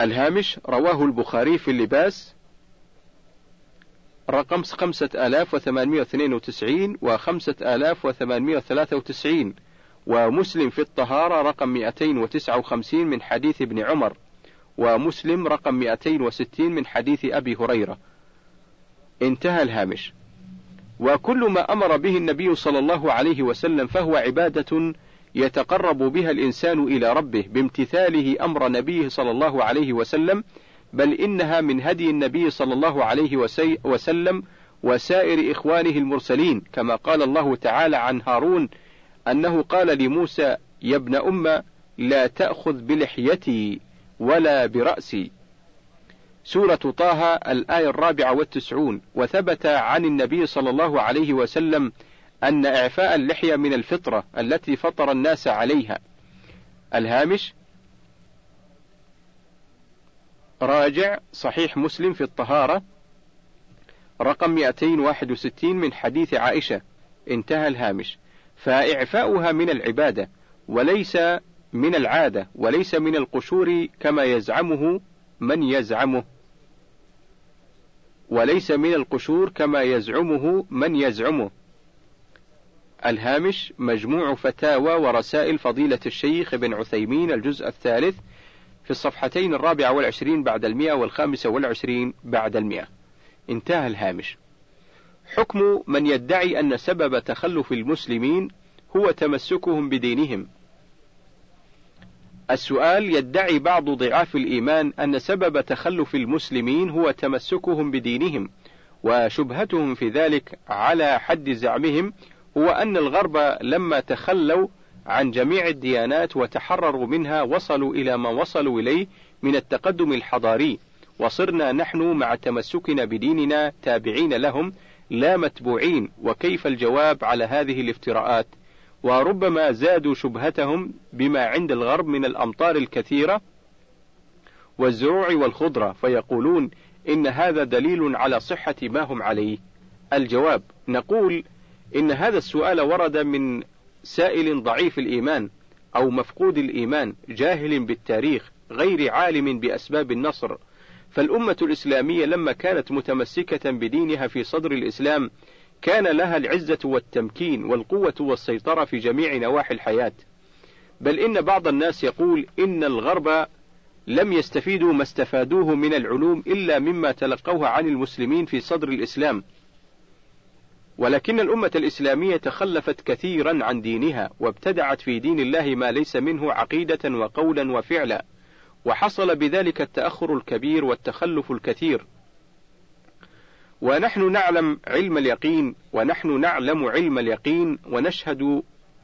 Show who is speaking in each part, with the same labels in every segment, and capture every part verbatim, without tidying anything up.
Speaker 1: الهامش: رواه البخاري في اللباس رقم خمسة آلاف وثمانمائة واثنين وتسعين وخمسة آلاف وثمانمائة وثلاثة وتسعين، ومسلم في الطهارة رقم مئتين وتسعة وخمسين من حديث ابن عمر، ومسلم رقم مئتين وستين من حديث أبي هريرة. انتهى الهامش. وكل ما أمر به النبي صلى الله عليه وسلم فهو عبادة يتقرب بها الإنسان إلى ربه بامتثاله أمر نبيه صلى الله عليه وسلم، بل إنها من هدي النبي صلى الله عليه وسلم وسائر إخوانه المرسلين، كما قال الله تعالى عن هارون أنه قال لموسى: يا ابن أم لا تأخذ بلحيتي ولا برأسي. سورة طه الآية الرابعة والتسعون. وثبت عن النبي صلى الله عليه وسلم أن إعفاء اللحية من الفطرة التي فطر الناس عليها. الهامش: راجع صحيح مسلم في الطهارة رقم مئتين وواحد وستين من حديث عائشة. انتهى الهامش. فإعفاؤها من العبادة وليس من العادة، وليس من القشور كما يزعمه من يزعمه وليس من القشور كما يزعمه من يزعمه. الهامش: مجموع فتاوى ورسائل فضيلة الشيخ ابن عثيمين الجزء الثالث في الصفحتين الرابعة والعشرين بعد المئة والخامسة والعشرين بعد المئة. انتهى الهامش. حكم من يدعي أن سبب تخلف المسلمين هو تمسكهم بدينهم. السؤال: يدعي بعض ضعاف الإيمان أن سبب تخلف المسلمين هو تمسكهم بدينهم، وشبهتهم في ذلك على حد زعمهم هو أن الغرب لما تخلوا عن جميع الديانات وتحرروا منها وصلوا إلى ما وصلوا إليه من التقدم الحضاري، وصرنا نحن مع تمسكنا بديننا تابعين لهم لا متبوعين. وكيف الجواب على هذه الافتراءات؟ وربما زادوا شبهتهم بما عند الغرب من الأمطار الكثيرة والزروع والخضرة، فيقولون إن هذا دليل على صحة ما هم عليه. الجواب: نقول إن هذا السؤال ورد من سائل ضعيف الإيمان أو مفقود الإيمان، جاهل بالتاريخ، غير عالم بأسباب النصر. فالأمة الإسلامية لما كانت متمسكة بدينها في صدر الإسلام كان لها العزة والتمكين والقوة والسيطرة في جميع نواحي الحياة. بل إن بعض الناس يقول إن الغرب لم يستفيدوا ما استفادوه من العلوم إلا مما تلقوه عن المسلمين في صدر الإسلام، ولكن الأمة الإسلامية تخلفت كثيرا عن دينها وابتدعت في دين الله ما ليس منه عقيدة وقولا وفعلا، وحصل بذلك التأخر الكبير والتخلف الكثير. ونحن نعلم علم اليقين ونحن نعلم علم اليقين ونشهد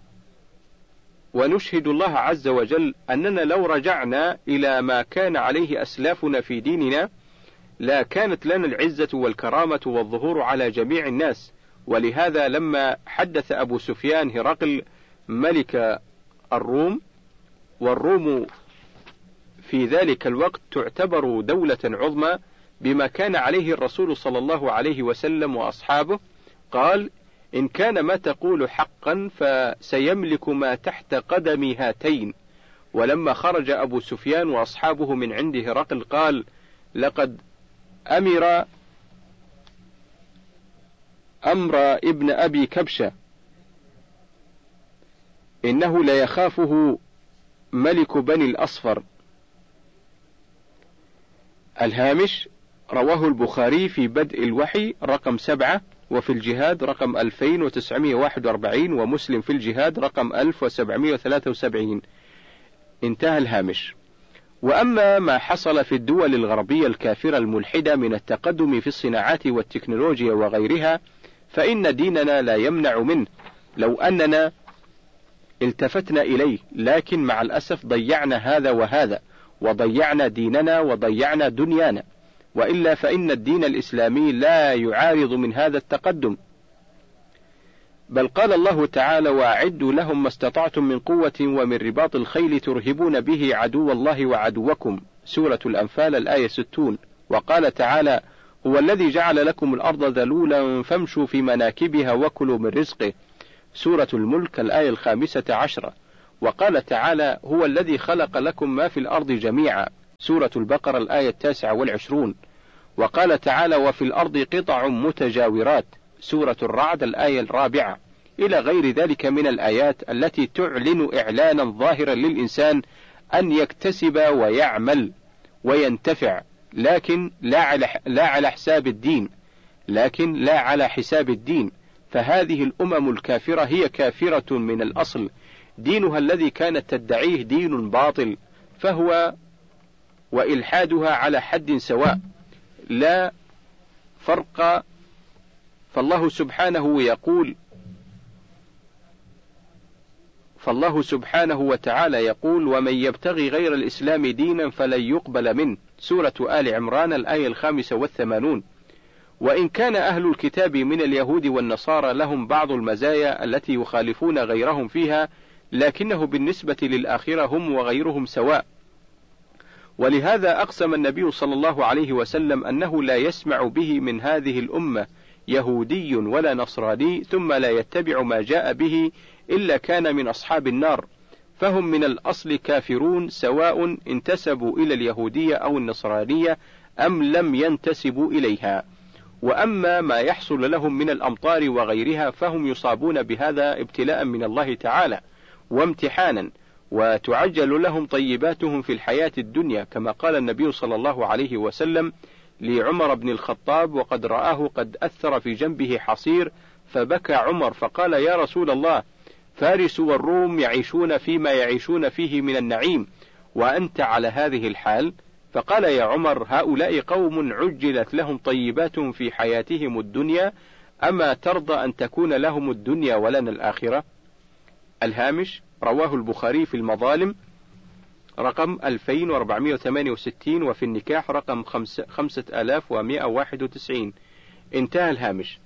Speaker 1: ونشهد الله عز وجل أننا لو رجعنا إلى ما كان عليه أسلافنا في ديننا لا كانت لنا العزة والكرامة والظهور على جميع الناس. ولهذا لما حدث أبو سفيان هرقل ملك الروم، والروم في ذلك الوقت تعتبر دولة عظمى بما كان عليه الرسول صلى الله عليه وسلم وأصحابه، قال: إن كان ما تقول حقا فسيملك ما تحت قدم هاتين. ولما خرج أبو سفيان وأصحابه من عند هرقل قال: لقد أمر أمر ابن أبي كبشة إنه ليخافه ملك بني الأصفر. الهامش: رواه البخاري في بدء الوحي رقم سبعة، وفي الجهاد رقم ألفين وتسعمائة وواحد وأربعين، ومسلم في الجهاد رقم ألف وسبعمائة وثلاثة وسبعين. انتهى الهامش. وأما ما حصل في الدول الغربية الكافرة الملحدة من التقدم في الصناعات والتكنولوجيا وغيرها فإن ديننا لا يمنع منه لو أننا التفتنا إليه، لكن مع الأسف ضيعنا هذا وهذا، وضيعنا ديننا وضيعنا دنيانا، وإلا فإن الدين الإسلامي لا يعارض من هذا التقدم. بل قال الله تعالى: وأعدوا لهم ما استطعتم من قوة ومن رباط الخيل ترهبون به عدو الله وعدوكم. سورة الأنفال الآية ستون. وقال تعالى: هو الذي جعل لكم الأرض ذلولا فامشوا في مناكبها وكلوا من رزقه. سورة الملك الآية الخامسة عشرة. وقال تعالى: هو الذي خلق لكم ما في الأرض جميعا. سورة البقرة الآية التاسعة والعشرون. وقال تعالى: وفي الأرض قطع متجاورات، سورة الرعد الآية الرابعة، إلى غير ذلك من الآيات التي تعلن إعلانا ظاهرا للإنسان أن يكتسب ويعمل وينتفع، لكن لا على لا على حساب الدين، لكن لا على حساب الدين. فهذه الأمم الكافرة هي كافرة من الأصل، دينها الذي كانت تدعيه دين باطل، فهو وإلحادها على حد سواء، لا فرق. فالله سبحانه يقول فالله سبحانه وتعالى يقول: ومن يبتغي غير الإسلام دينا فلن يقبل منه، سورة آل عمران الآية الخامسة والثمانون. وإن كان أهل الكتاب من اليهود والنصارى لهم بعض المزايا التي يخالفون غيرهم فيها، لكنه بالنسبة للآخرة هم وغيرهم سواء. ولهذا أقسم النبي صلى الله عليه وسلم أنه لا يسمع به من هذه الأمة يهودي ولا نصراني ثم لا يتبع ما جاء به إلا كان من أصحاب النار، فهم من الأصل كافرون سواء انتسبوا إلى اليهودية أو النصرانية أم لم ينتسبوا إليها. وأما ما يحصل لهم من الأمطار وغيرها فهم يصابون بهذا ابتلاء من الله تعالى وامتحانا، وتعجل لهم طيباتهم في الحياة الدنيا، كما قال النبي صلى الله عليه وسلم لعمر بن الخطاب وقد رآه قد أثر في جنبه حصير، فبكى عمر فقال: يا رسول الله، فارس والروم يعيشون فيما يعيشون فيه من النعيم، وأنت على هذه الحال؟ فقال: يا عمر، هؤلاء قوم عجلت لهم طيباتهم في حياتهم الدنيا، أما ترضى أن تكون لهم الدنيا ولنا الآخرة؟ الهامش: رواه البخاري في المظالم رقم ألفين وأربعمائة وثمانية وستين، وفي النكاح رقم خمسة آلاف ومائة وواحد وتسعين. انتهى الهامش.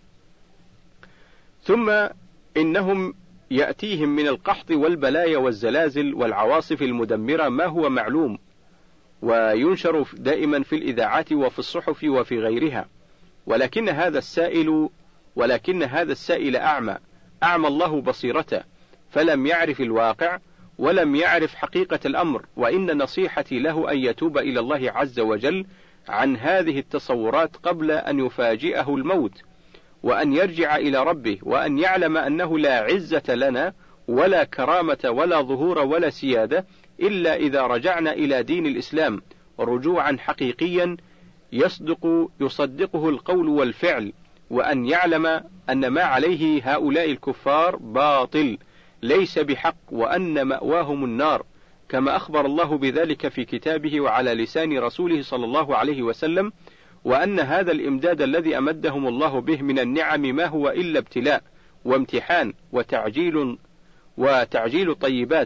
Speaker 1: ثم إنهم يأتيهم من القحط والبلايا والزلازل والعواصف المدمرة ما هو معلوم، وينشر دائما في الإذاعات وفي الصحف وفي غيرها، ولكن هذا السائل ولكن هذا السائل أعمى أعمى الله بصيرته، فلم يعرف الواقع ولم يعرف حقيقة الأمر. وإن نصيحتي له أن يتوب إلى الله عز وجل عن هذه التصورات قبل أن يفاجئه الموت، وأن يرجع إلى ربه، وأن يعلم أنه لا عزة لنا ولا كرامة ولا ظهور ولا سيادة إلا إذا رجعنا إلى دين الإسلام رجوعا حقيقيا يصدق يصدقه القول والفعل، وأن يعلم أن ما عليه هؤلاء الكفار باطل ليس بحق، وأن مأواهم النار، كما أخبر الله بذلك في كتابه وعلى لسان رسوله صلى الله عليه وسلم، وأن هذا الإمداد الذي أمدهم الله به من النعم ما هو إلا ابتلاء وامتحان وتعجيل وتعجيل طيبات،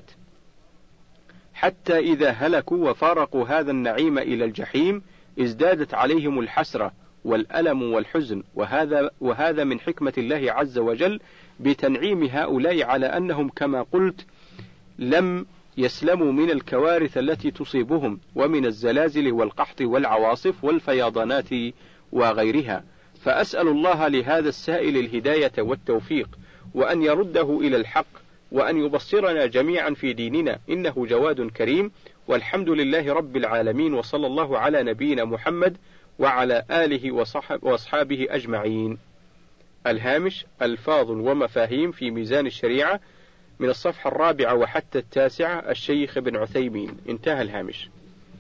Speaker 1: حتى إذا هلكوا وفارقوا هذا النعيم إلى الجحيم ازدادت عليهم الحسرة والألم والحزن. وهذا وهذا من حكمة الله عز وجل بتنعيم هؤلاء على أنهم كما قلت لم يسلموا من الكوارث التي تصيبهم ومن الزلازل والقحط والعواصف والفيضانات وغيرها. فأسأل الله لهذا السائل الهداية والتوفيق، وأن يرده إلى الحق، وأن يبصرنا جميعا في ديننا، إنه جواد كريم. والحمد لله رب العالمين، وصلى الله على نبينا محمد وعلى آله وأصحابه أجمعين. الهامش: ألفاظ ومفاهيم في ميزان الشريعة، من الصفحة الرابعة وحتى التاسعة، الشيخ ابن عثيمين. انتهى الهامش.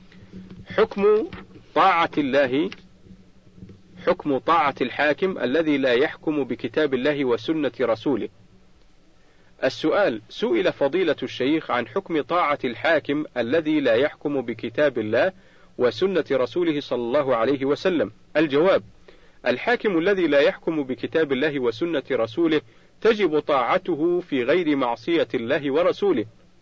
Speaker 1: حكم طاعة الله حكم طاعة الحاكم الذي لا يحكم بكتاب الله وسنة رسوله. السؤال: سئل فضيلة الشيخ عن حكم طاعة الحاكم الذي لا يحكم بكتاب الله وسنة رسوله صلى الله عليه وسلم. الجواب: الحاكم الذي لا يحكم بكتاب الله وسنة رسوله تجب طاعته في غير معصية الله ورسوله،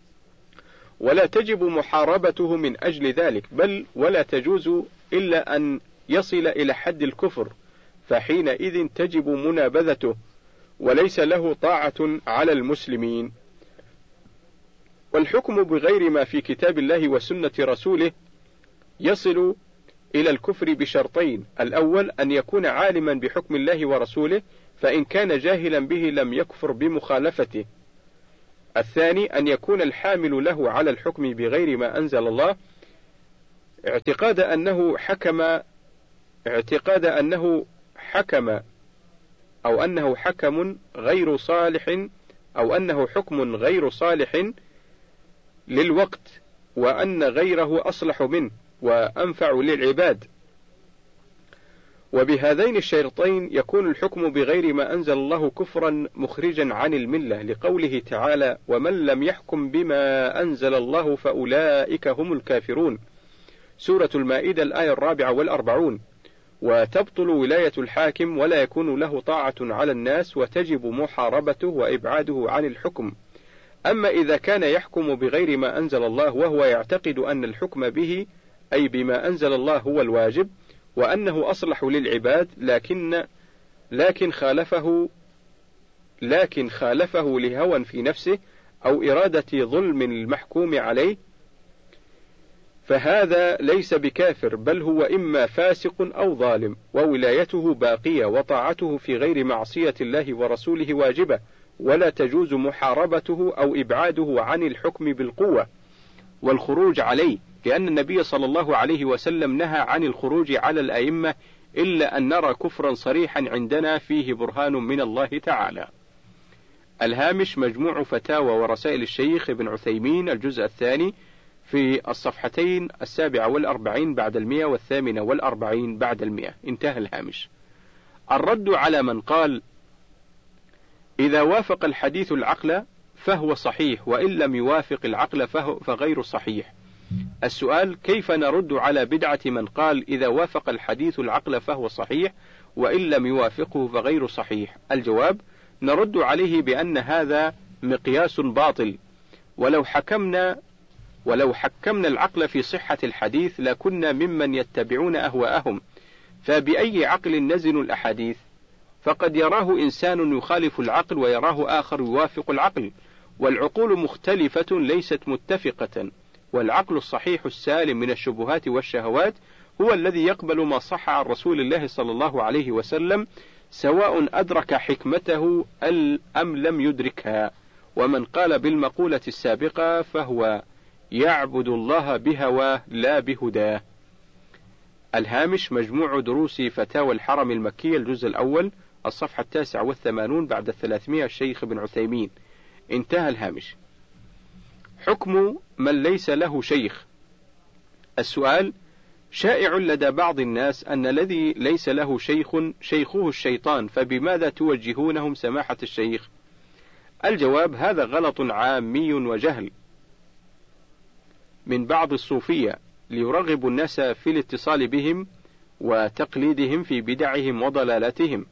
Speaker 1: ولا تجب محاربته من أجل ذلك، بل ولا تجوز إلا أن يصل إلى حد الكفر، فحينئذ تجب منابذته، وليس له طاعة على المسلمين. والحكم بغير ما في كتاب الله وسنة رسوله يصل إلى الكفر بشرطين: الأول أن يكون عالما بحكم الله ورسوله، فإن كان جاهلا به لم يكفر بمخالفته. الثاني أن يكون الحامل له على الحكم بغير ما أنزل الله اعتقاد أنه حكم اعتقاد أنه حكم أو أنه حكم غير صالح أو أنه حكم غير صالح للوقت، وأن غيره أصلح منه وأنفع للعباد. وبهذين الشرطين يكون الحكم بغير ما أنزل الله كفرا مخرجا عن الملة، لقوله تعالى: ومن لم يحكم بما أنزل الله فأولئك هم الكافرون، سورة المائدة الآية الرابعة والأربعون. وتبطل ولاية الحاكم ولا يكون له طاعة على الناس، وتجب محاربته وإبعاده عن الحكم. أما إذا كان يحكم بغير ما أنزل الله وهو يعتقد أن الحكم به أي بما أنزل الله هو الواجب، وأنه أصلح للعباد، لكن لكن خالفه لكن خالفه لهوى في نفسه أو إرادة ظلم المحكوم عليه، فهذا ليس بكافر، بل هو إما فاسق أو ظالم، وولايته باقية، وطاعته في غير معصية الله ورسوله واجبة، ولا تجوز محاربته أو إبعاده عن الحكم بالقوة والخروج عليه، لأن النبي صلى الله عليه وسلم نهى عن الخروج على الأئمة إلا أن نرى كفرا صريحا عندنا فيه برهان من الله تعالى. الهامش مجموع فتاوى ورسائل الشيخ ابن عثيمين، الجزء الثاني، في الصفحتين السابعة والأربعين بعد المئة والثامنة والأربعين بعد المئة. انتهى الهامش. الرد على من قال: إذا وافق الحديث العقل فهو صحيح، وإن لم يوافق العقل فهو فغير صحيح. السؤال: كيف نرد على بدعة من قال إذا وافق الحديث العقل فهو صحيح، وإن لم يوافقه فغير صحيح؟ الجواب: نرد عليه بأن هذا مقياس باطل، ولو حكمنا ولو حكمنا العقل في صحة الحديث لكنا ممن يتبعون أهواءهم، فبأي عقل نزن الأحاديث؟ فقد يراه إنسان يخالف العقل ويراه آخر يوافق العقل، والعقول مختلفة ليست متفقة، والعقل الصحيح السالم من الشبهات والشهوات هو الذي يقبل ما صح عن رسول الله صلى الله عليه وسلم، سواء أدرك حكمته أم لم يدركها. ومن قال بالمقولة السابقة فهو يعبد الله بهواه لا بهداه. الهامش مجموع دروس فتاوى الحرم المكية، الجزء الأول، الصفحة التاسعة والثمانون بعد الثلاثمائة، الشيخ ابن عثيمين. انتهى الهامش. حكم من ليس له شيخ. السؤال: شائع لدى بعض الناس أن الذي ليس له شيخ شيخه الشيطان، فبماذا توجهونهم سماحة الشيخ؟ الجواب: هذا غلط عامي وجهل من بعض الصوفية ليرغبوا الناس في الاتصال بهم وتقليدهم في بدعهم وضلالاتهم.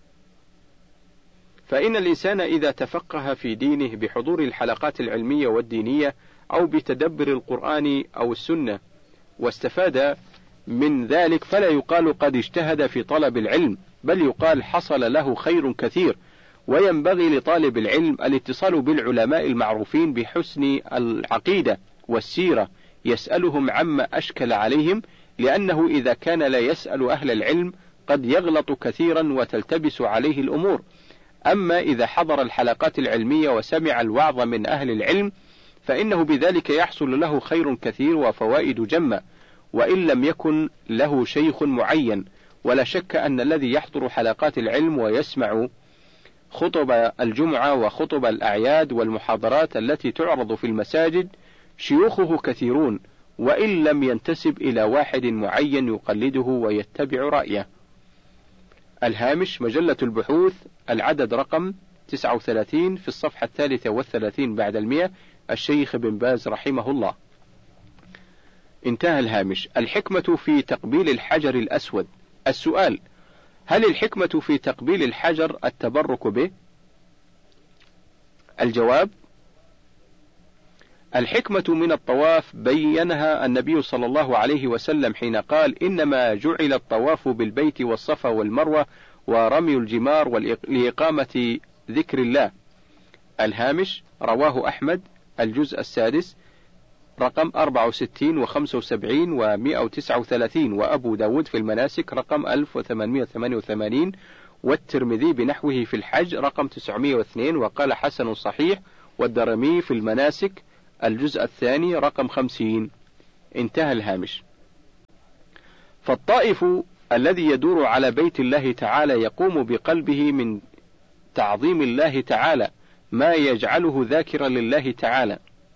Speaker 1: فإن الإنسان إذا تفقه في دينه بحضور الحلقات العلمية والدينية أو بتدبر القرآن أو السنة واستفاد من ذلك، فلا يقال قد اجتهد في طلب العلم، بل يقال حصل له خير كثير. وينبغي لطالب العلم الاتصال بالعلماء المعروفين بحسن العقيدة والسيرة، يسألهم عما أشكل عليهم، لأنه إذا كان لا يسأل أهل العلم قد يغلط كثيرا وتلتبس عليه الأمور. أما إذا حضر الحلقات العلمية وسمع الوعظ من أهل العلم فإنه بذلك يحصل له خير كثير وفوائد جمة، وإن لم يكن له شيخ معين. ولا شك أن الذي يحضر حلقات العلم ويسمع خطب الجمعة وخطب الأعياد والمحاضرات التي تعرض في المساجد شيوخه كثيرون، وإن لم ينتسب إلى واحد معين يقلده ويتبع رأيه. الهامش مجلة البحوث، العدد رقم تسعة وثلاثين، في الصفحة الثالثة والثلاثين بعد المئة، الشيخ بن باز رحمه الله. انتهى الهامش. الحكمة في تقبيل الحجر الأسود. السؤال: هل الحكمة في تقبيل الحجر التبرك به؟ الجواب: الحكمة من الطواف بينها النبي صلى الله عليه وسلم حين قال: إنما جعل الطواف بالبيت والصفا والمروة ورمي الجمار لإقامة ذكر الله. الهامش رواه أحمد، الجزء السادس، رقم أربعة وستين وخمسة وسبعين ومئة وتسعة وثلاثين، وأبو داود في المناسك رقم ألف وثمانمئة وثمانية وثمانين، والترمذي بنحوه في الحج رقم تسعمئة واثنين وقال حسن صحيح، والدرمي في المناسك الجزء الثاني رقم خمسين. انتهى الهامش. فالطائف الذي يدور على بيت الله تعالى يقوم بقلبه من تعظيم الله تعالى ما يجعله ذاكرا لله تعالى،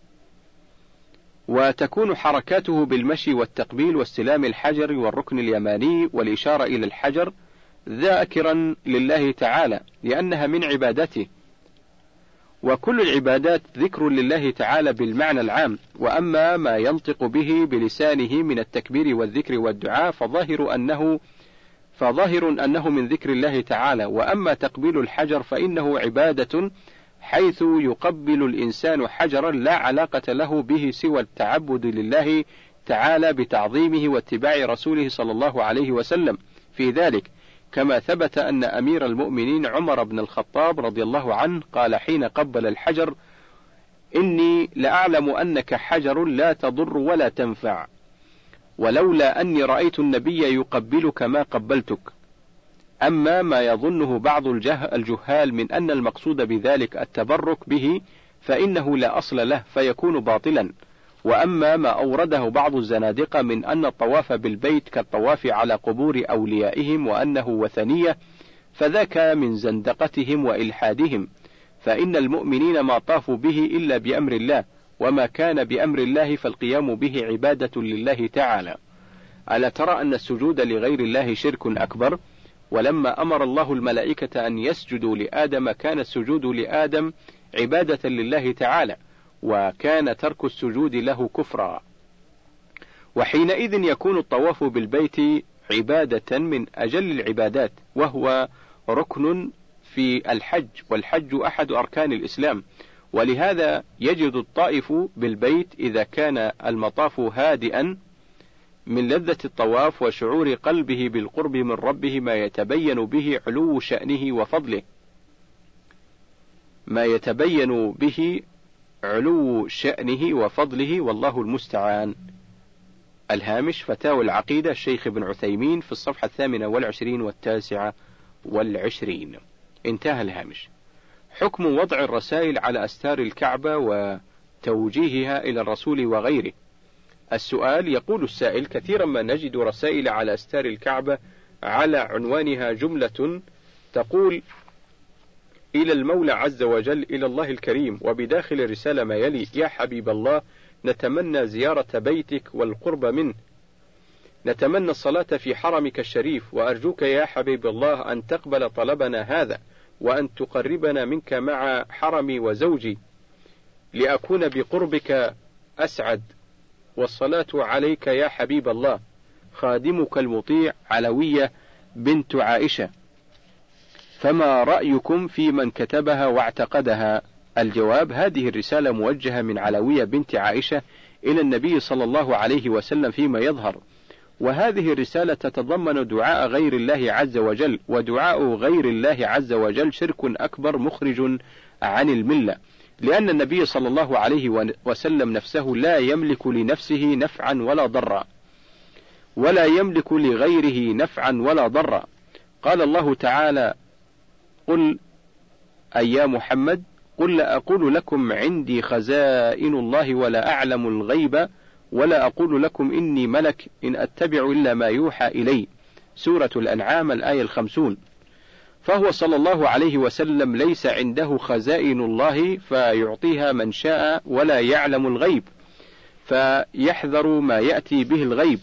Speaker 1: وتكون حركاته بالمشي والتقبيل واستلام الحجر والركن اليماني والإشارة إلى الحجر ذاكرا لله تعالى لأنها من عبادته. وكل العبادات ذكر لله تعالى بالمعنى العام، وأما ما ينطق به بلسانه من التكبير والذكر والدعاء فظاهر أنه فظاهر أنه من ذكر الله تعالى. وأما تقبيل الحجر فإنه عبادة، حيث يقبل الإنسان حجرا لا علاقة له به سوى التعبد لله تعالى بتعظيمه واتباع رسوله صلى الله عليه وسلم في ذلك، كما ثبت أن أمير المؤمنين عمر بن الخطاب رضي الله عنه قال حين قبل الحجر: إني لأعلم أنك حجر لا تضر ولا تنفع، ولولا أني رأيت النبي يقبلك ما قبلتك. أما ما يظنه بعض الجهال من أن المقصود بذلك التبرك به فإنه لا أصل له فيكون باطلا. وأما ما أورده بعض الزنادقة من أن الطواف بالبيت كالطواف على قبور أوليائهم وأنه وثنية فذاك من زندقتهم وإلحادهم، فإن المؤمنين ما طافوا به إلا بأمر الله، وما كان بأمر الله فالقيام به عبادة لله تعالى. ألا ترى أن السجود لغير الله شرك أكبر؟ ولما أمر الله الملائكة أن يسجدوا لآدم كان السجود لآدم عبادة لله تعالى، وكان ترك السجود له كفرا. وحينئذ يكون الطواف بالبيت عبادة من أجل العبادات، وهو ركن في الحج، والحج أحد أركان الإسلام. ولهذا يجد الطائف بالبيت إذا كان المطاف هادئا من لذة الطواف وشعور قلبه بالقرب من ربه ما يتبين به علو شأنه وفضله ما يتبين به علو شأنه وفضله والله المستعان. الهامش: فتاوى العقيدة الشيخ ابن عثيمين في الصفحة الثامنة والعشرين والتاسعة والعشرين. انتهى الهامش. حكم وضع الرسائل على أستار الكعبة وتوجيهها إلى الرسول وغيره. السؤال: يقول السائل: كثيرا ما نجد رسائل على أستار الكعبة على عنوانها جملة تقول: إلى المولى عز وجل، إلى الله الكريم، وبداخل الرسالة ما يلي: يا حبيب الله، نتمنى زيارة بيتك والقرب منه، نتمنى الصلاة في حرمك الشريف، وأرجوك يا حبيب الله أن تقبل طلبنا هذا، وأن تقربنا منك مع حرمي وزوجي لأكون بقربك أسعد، والصلاة عليك يا حبيب الله. خادمك المطيع علوية بنت عائشة. فما رأيكم في من كتبها واعتقدها؟ الجواب: هذه الرسالة موجهة من علوية بنت عائشة إلى النبي صلى الله عليه وسلم فيما يظهر، وهذه الرسالة تتضمن دعاء غير الله عز وجل، ودعاء غير الله عز وجل شرك أكبر مخرج عن الملة، لأن النبي صلى الله عليه وسلم نفسه لا يملك لنفسه نفعا ولا ضرا، ولا يملك لغيره نفعا ولا ضرا. قال الله تعالى: قل أي يا محمد قل لا أقول لكم عندي خزائن الله ولا أعلم الغيب ولا أقول لكم إني ملك إن أتبع إلا ما يوحى إلي. سورة الأنعام الآية الخمسون. فهو صلى الله عليه وسلم ليس عنده خزائن الله فيعطيها من شاء، ولا يعلم الغيب فيحذر ما يأتي به الغيب،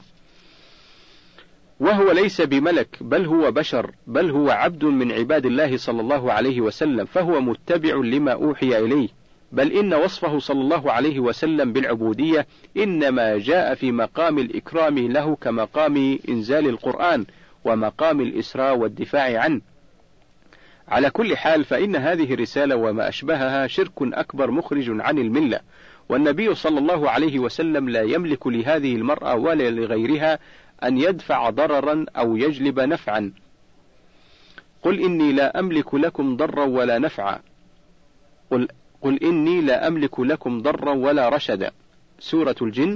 Speaker 1: وهو ليس بملك بل هو بشر، بل هو عبد من عباد الله صلى الله عليه وسلم، فهو متبع لما أوحي إليه. بل إن وصفه صلى الله عليه وسلم بالعبودية إنما جاء في مقام الإكرام له كمقام إنزال القرآن ومقام الإسراء والدفاع عنه. على كل حال فإن هذه الرسالة وما أشبهها شرك أكبر مخرج عن الملة، والنبي صلى الله عليه وسلم لا يملك لهذه المرأة ولا لغيرها أن يدفع ضررا أو يجلب نفعا. قل إني لا أملك لكم ضرا ولا نفعا، قل, قل إني لا أملك لكم ضرا ولا رشدا. سورة الجن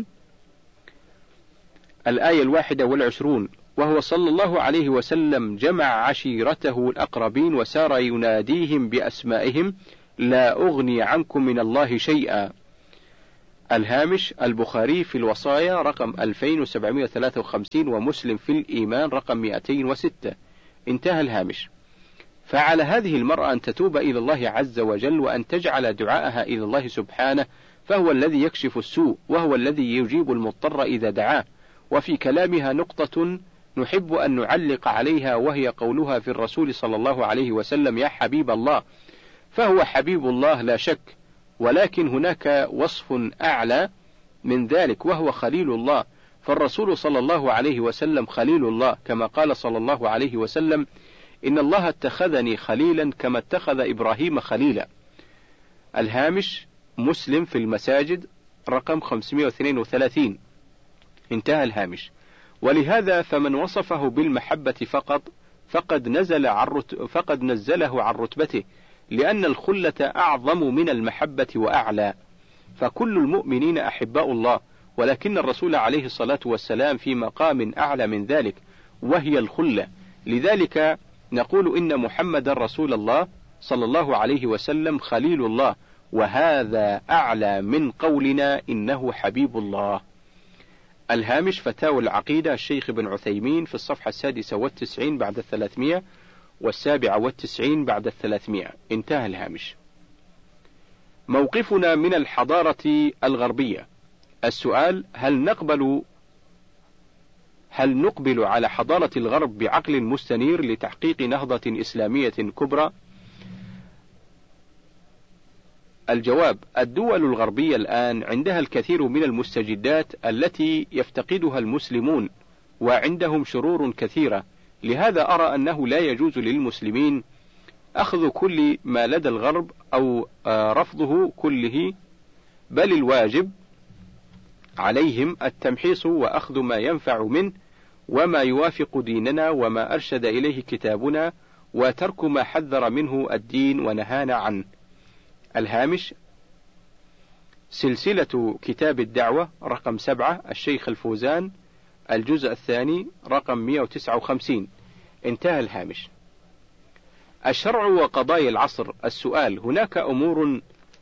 Speaker 1: الآية الواحدة والعشرون. وهو صلى الله عليه وسلم جمع عشيرته الأقربين وسار يناديهم بأسمائهم: لا أغني عنكم من الله شيئا. الهامش: البخاري في الوصايا رقم ألفين وسبعمائة وثلاثة وخمسين، ومسلم في الإيمان رقم مئتين وستة. انتهى الهامش. فعلى هذه المرأة أن تتوب إلى الله عز وجل، وأن تجعل دعاءها إلى الله سبحانه، فهو الذي يكشف السوء، وهو الذي يجيب المضطر إذا دعاه. وفي كلامها نقطة نحب أن نعلق عليها، وهي قولها في الرسول صلى الله عليه وسلم: يا حبيب الله. فهو حبيب الله لا شك، ولكن هناك وصف أعلى من ذلك، وهو خليل الله. فالرسول صلى الله عليه وسلم خليل الله، كما قال صلى الله عليه وسلم: إن الله اتخذني خليلا كما اتخذ إبراهيم خليلا. الهامش: مسلم في المساجد رقم خمسمائة واثنين وثلاثين. انتهى الهامش. ولهذا فمن وصفه بالمحبة فقط فقد نزل عن فقد نزله عن رتبته، لأن الخلة أعظم من المحبة وأعلى. فكل المؤمنين أحباء الله، ولكن الرسول عليه الصلاة والسلام في مقام أعلى من ذلك، وهي الخلة. لذلك نقول إن محمد رسول الله صلى الله عليه وسلم خليل الله، وهذا أعلى من قولنا إنه حبيب الله. الهامش: فتاوى العقيدة الشيخ ابن عثيمين في الصفحة السادسة والتسعين بعد الثلاثمائة، والسابعة والتسعين بعد الثلاثمائة. انتهى الهامش. موقفنا من الحضارة الغربية. السؤال: هل نقبل هل نقبل على حضارة الغرب بعقل مستنير لتحقيق نهضة إسلامية كبرى؟ الجواب: الدول الغربية الآن عندها الكثير من المستجدات التي يفتقدها المسلمون، وعندهم شرور كثيرة. لهذا أرى أنه لا يجوز للمسلمين أخذ كل ما لدى الغرب أو رفضه كله، بل الواجب عليهم التمحيص وأخذ ما ينفع منه وما يوافق ديننا وما أرشد إليه كتابنا، وترك ما حذر منه الدين ونهانا عنه. الهامش: سلسلة كتاب الدعوة رقم سبعة، الشيخ الفوزان، الجزء الثاني رقم مئة وتسعة وخمسين. انتهى الهامش. الشرع وقضايا العصر. السؤال: هناك أمور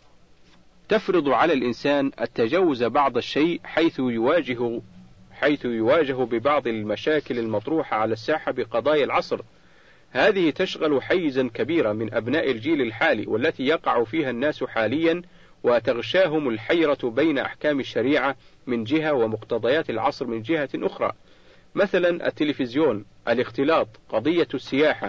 Speaker 1: تفرض على الإنسان التجاوز بعض الشيء حيث يواجه حيث يواجه ببعض المشاكل المطروحة على الساحة بقضايا العصر. هذه تشغل حيزا كبيرا من أبناء الجيل الحالي، والتي يقع فيها الناس حاليا، وتغشاهم الحيرة بين أحكام الشريعة من جهة ومقتضيات العصر من جهة أخرى، مثلا التلفزيون، الاختلاط، قضية السياحة،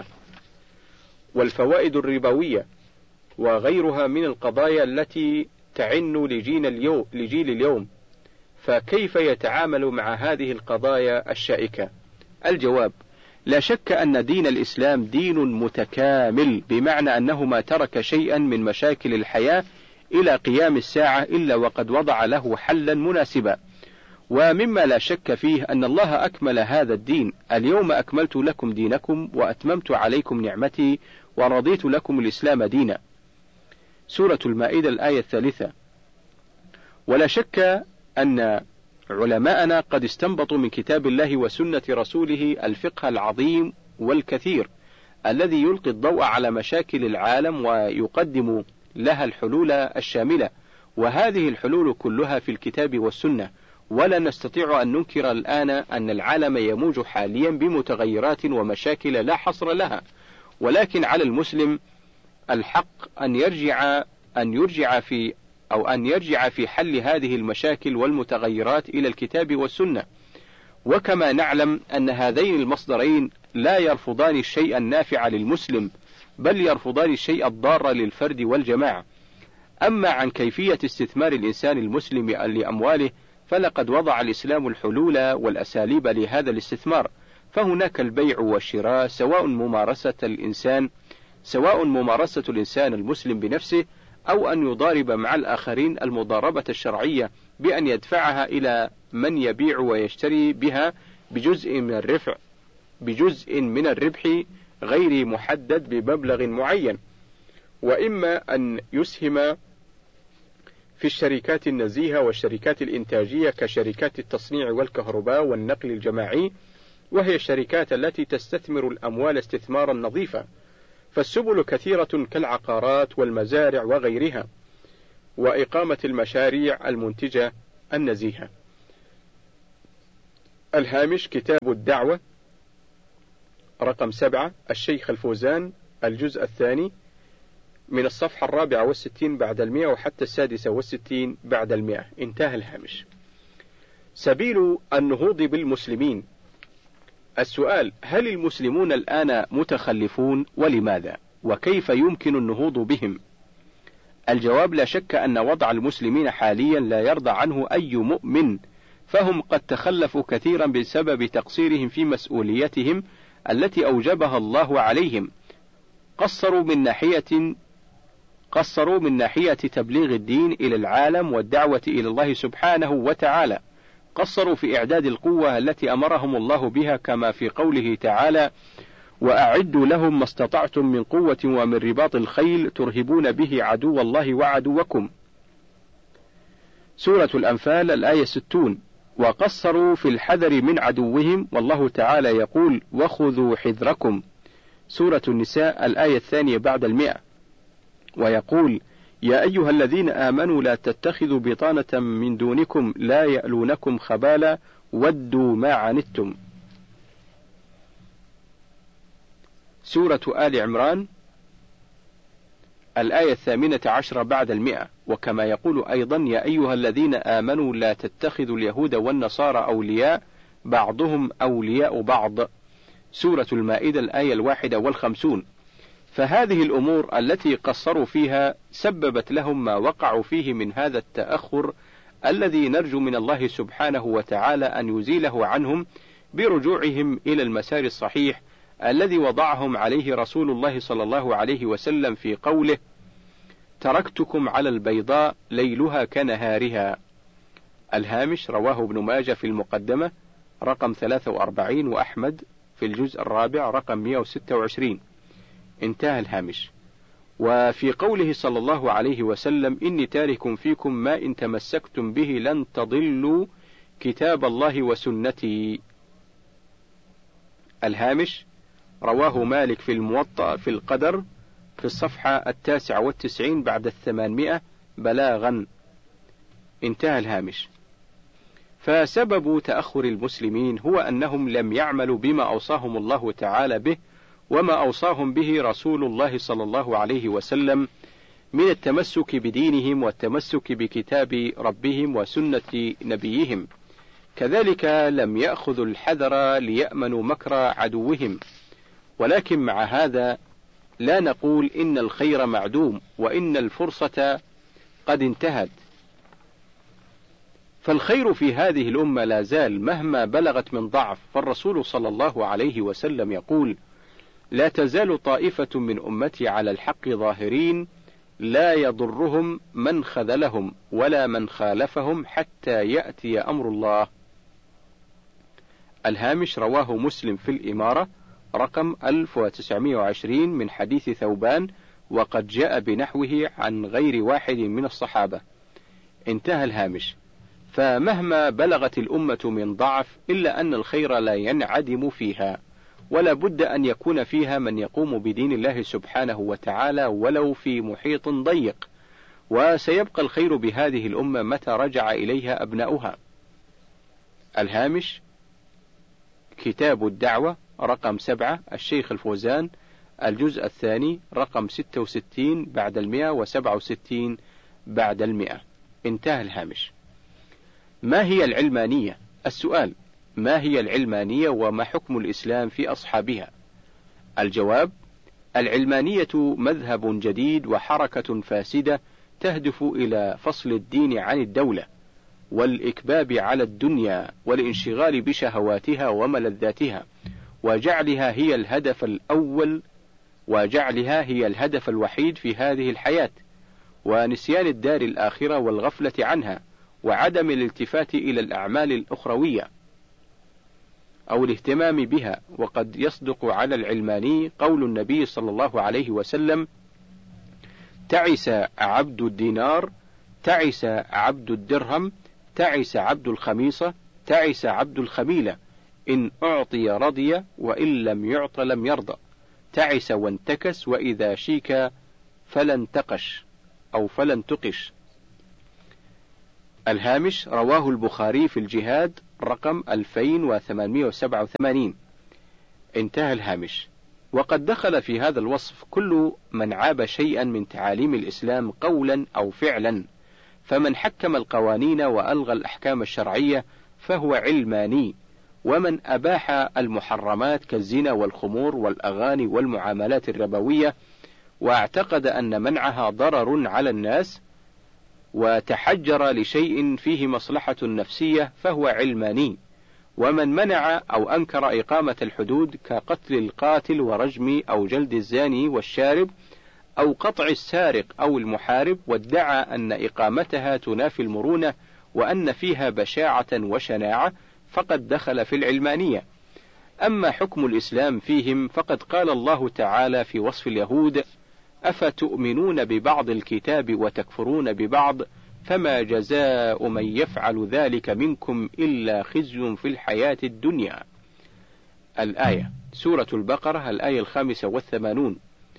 Speaker 1: والفوائد الربوية، وغيرها من القضايا التي تعن لجيل اليوم, لجيل اليوم. فكيف يتعامل مع هذه القضايا الشائكة؟ الجواب: لا شك أن دين الإسلام دين متكامل، بمعنى أنه ما ترك شيئا من مشاكل الحياة إلى قيام الساعة إلا وقد وضع له حلا مناسبا. ومما لا شك فيه أن الله أكمل هذا الدين: اليوم أكملت لكم دينكم وأتممت عليكم نعمتي ورضيت لكم الإسلام دينا. سورة المائدة الآية الثالثة. ولا شك أن علماءنا قد استنبطوا من كتاب الله وسنة رسوله الفقه العظيم والكثير الذي يلقي الضوء على مشاكل العالم ويقدم لها الحلول الشاملة، وهذه الحلول كلها في الكتاب والسنة. ولا نستطيع أن ننكر الآن أن العالم يموج حاليا بمتغيرات ومشاكل لا حصر لها، ولكن على المسلم الحق أن يرجع أن يرجع في أو أن يرجع في حل هذه المشاكل والمتغيرات إلى الكتاب والسنة. وكما نعلم أن هذين المصدرين لا يرفضان الشيء النافع للمسلم، بل يرفضان الشيء الضار للفرد والجماعة. أما عن كيفية استثمار الإنسان المسلم لأمواله، فلقد وضع الإسلام الحلول والأساليب لهذا الاستثمار. فهناك البيع والشراء، سواء ممارسة الإنسان سواء ممارسة الإنسان المسلم بنفسه، أو أن يضارب مع الآخرين المضاربة الشرعية بأن يدفعها إلى من يبيع ويشتري بها بجزء من الرفع بجزء من الربح غير محدد بمبلغ معين، وإما أن يسهم في الشركات النزيهة والشركات الإنتاجية كشركات التصنيع والكهرباء والنقل الجماعي، وهي الشركات التي تستثمر الأموال استثمارا نظيفا. فالسبل كثيرة كالعقارات والمزارع وغيرها. وإقامة المشاريع المنتجة النزيهة. الهامش كتاب الدعوة رقم سبعة الشيخ الفوزان الجزء الثاني من الصفحة الرابعة والستين بعد المئة وحتى السادسة والستين بعد المئة. انتهى الهامش. سبيل النهوض بالمسلمين. السؤال: هل المسلمون الآن متخلفون؟ ولماذا؟ وكيف يمكن النهوض بهم؟ الجواب: لا شك أن وضع المسلمين حاليا لا يرضى عنه أي مؤمن، فهم قد تخلفوا كثيرا بسبب تقصيرهم في مسؤوليتهم التي أوجبها الله عليهم. قصروا من ناحية قصروا من ناحية تبليغ الدين إلى العالم والدعوة إلى الله سبحانه وتعالى. قصروا في إعداد القوة التي أمرهم الله بها، كما في قوله تعالى: وأعدوا لهم ما استطعتم من قوة ومن رباط الخيل ترهبون به عدو الله وعدوكم. سورة الأنفال الآية ستون. وقصروا في الحذر من عدوهم، والله تعالى يقول: وخذوا حذركم. سورة النساء الآية الثانية بعد المئة. ويقول: يا أيها الذين آمنوا لا تتخذوا بطانة من دونكم لا يألونكم خبالا ودوا ما عنتم. سورة آل عمران الآية الثامنة عشرة بعد المئة. وكما يقول أيضا: يا أيها الذين آمنوا لا تتخذوا اليهود والنصارى أولياء بعضهم أولياء بعض. سورة المائدة الآية الواحدة والخمسون. فهذه الأمور التي قصروا فيها سببت لهم ما وقعوا فيه من هذا التأخر، الذي نرجو من الله سبحانه وتعالى أن يزيله عنهم برجوعهم إلى المسار الصحيح الذي وضعهم عليه رسول الله صلى الله عليه وسلم في قوله: تركتكم على البيضاء ليلها كنهارها. الهامش رواه ابن ماجه في المقدمة رقم ثلاثة وأربعين، وأحمد في الجزء الرابع رقم مئة وستة وعشرين. انتهى الهامش. وفي قوله صلى الله عليه وسلم: إني تارك فيكم ما إن تمسكتم به لن تضلوا كتاب الله وسنتي. الهامش رواه مالك في الموطأ في القدر في الصفحة التاسعة والتسعين بعد الثمانمائة بلاغا. انتهى الهامش. فسبب تأخر المسلمين هو أنهم لم يعملوا بما أوصاهم الله تعالى به وما أوصاهم به رسول الله صلى الله عليه وسلم من التمسك بدينهم والتمسك بكتاب ربهم وسنة نبيهم. كذلك لم يأخذوا الحذر ليأمنوا مكر عدوهم. ولكن مع هذا لا نقول إن الخير معدوم وإن الفرصة قد انتهت، فالخير في هذه الأمة لا زال مهما بلغت من ضعف. فالرسول صلى الله عليه وسلم يقول: لا تزال طائفة من أمتي على الحق ظاهرين لا يضرهم من خذلهم ولا من خالفهم حتى يأتي أمر الله. الهامش رواه مسلم في الإمارة رقم ألف وتسعمائة وعشرين من حديث ثوبان، وقد جاء بنحوه عن غير واحد من الصحابة. انتهى الهامش. فمهما بلغت الأمة من ضعف إلا أن الخير لا ينعدم فيها، ولا بد أن يكون فيها من يقوم بدين الله سبحانه وتعالى ولو في محيط ضيق، وسيبقى الخير بهذه الأمة متى رجع إليها أبناؤها. الهامش كتاب الدعوة رقم سبعة الشيخ الفوزان الجزء الثاني رقم ستة وستين بعد المئة وسبعة وستين بعد المئة. انتهى الهامش. ما هي العلمانية؟ السؤال: ما هي العلمانية وما حكم الإسلام في أصحابها؟ الجواب: العلمانية مذهب جديد وحركة فاسدة تهدف إلى فصل الدين عن الدولة والإكباب على الدنيا والانشغال بشهواتها وملذاتها، وجعلها هي الهدف الأول وجعلها هي الهدف الوحيد في هذه الحياة، ونسيان الدار الآخرة والغفلة عنها، وعدم الالتفات إلى الأعمال الأخروية أو الاهتمام بها. وقد يصدق على العلماني قول النبي صلى الله عليه وسلم: تعس عبد الدينار، تعس عبد الدرهم، تعس عبد الخميصة، تعس عبد الخميلة، إن أعطي رضي وإن لم يعط لم يرضى، تعس وانتكس وإذا شيك فلن تقش أو فلن تقش. الهامش: رواه البخاري في الجهاد رقم ألفين وثمانمائة وسبعة وثمانين. انتهى الهامش. وقد دخل في هذا الوصف كل من عاب شيئا من تعاليم الإسلام قولا أو فعلا، فمن حكم القوانين وألغى الأحكام الشرعية فهو علماني، ومن أباح المحرمات كالزنا والخمور والأغاني والمعاملات الربوية واعتقد أن منعها ضرر على الناس وتحجر لشيء فيه مصلحة نفسية فهو علماني، ومن منع أو أنكر إقامة الحدود كقتل القاتل ورجم أو جلد الزاني والشارب أو قطع السارق أو المحارب وادعى أن إقامتها تنافي المرونة وأن فيها بشاعة وشناعة فقد دخل في العلمانية. أما حكم الإسلام فيهم فقد قال الله تعالى في وصف اليهود: أفتؤمنون ببعض الكتاب وتكفرون ببعض فما جزاء من يفعل ذلك منكم إلا خزي في الحياة الدنيا. الآية، سورة البقرة الآية الخامسة والثمانون.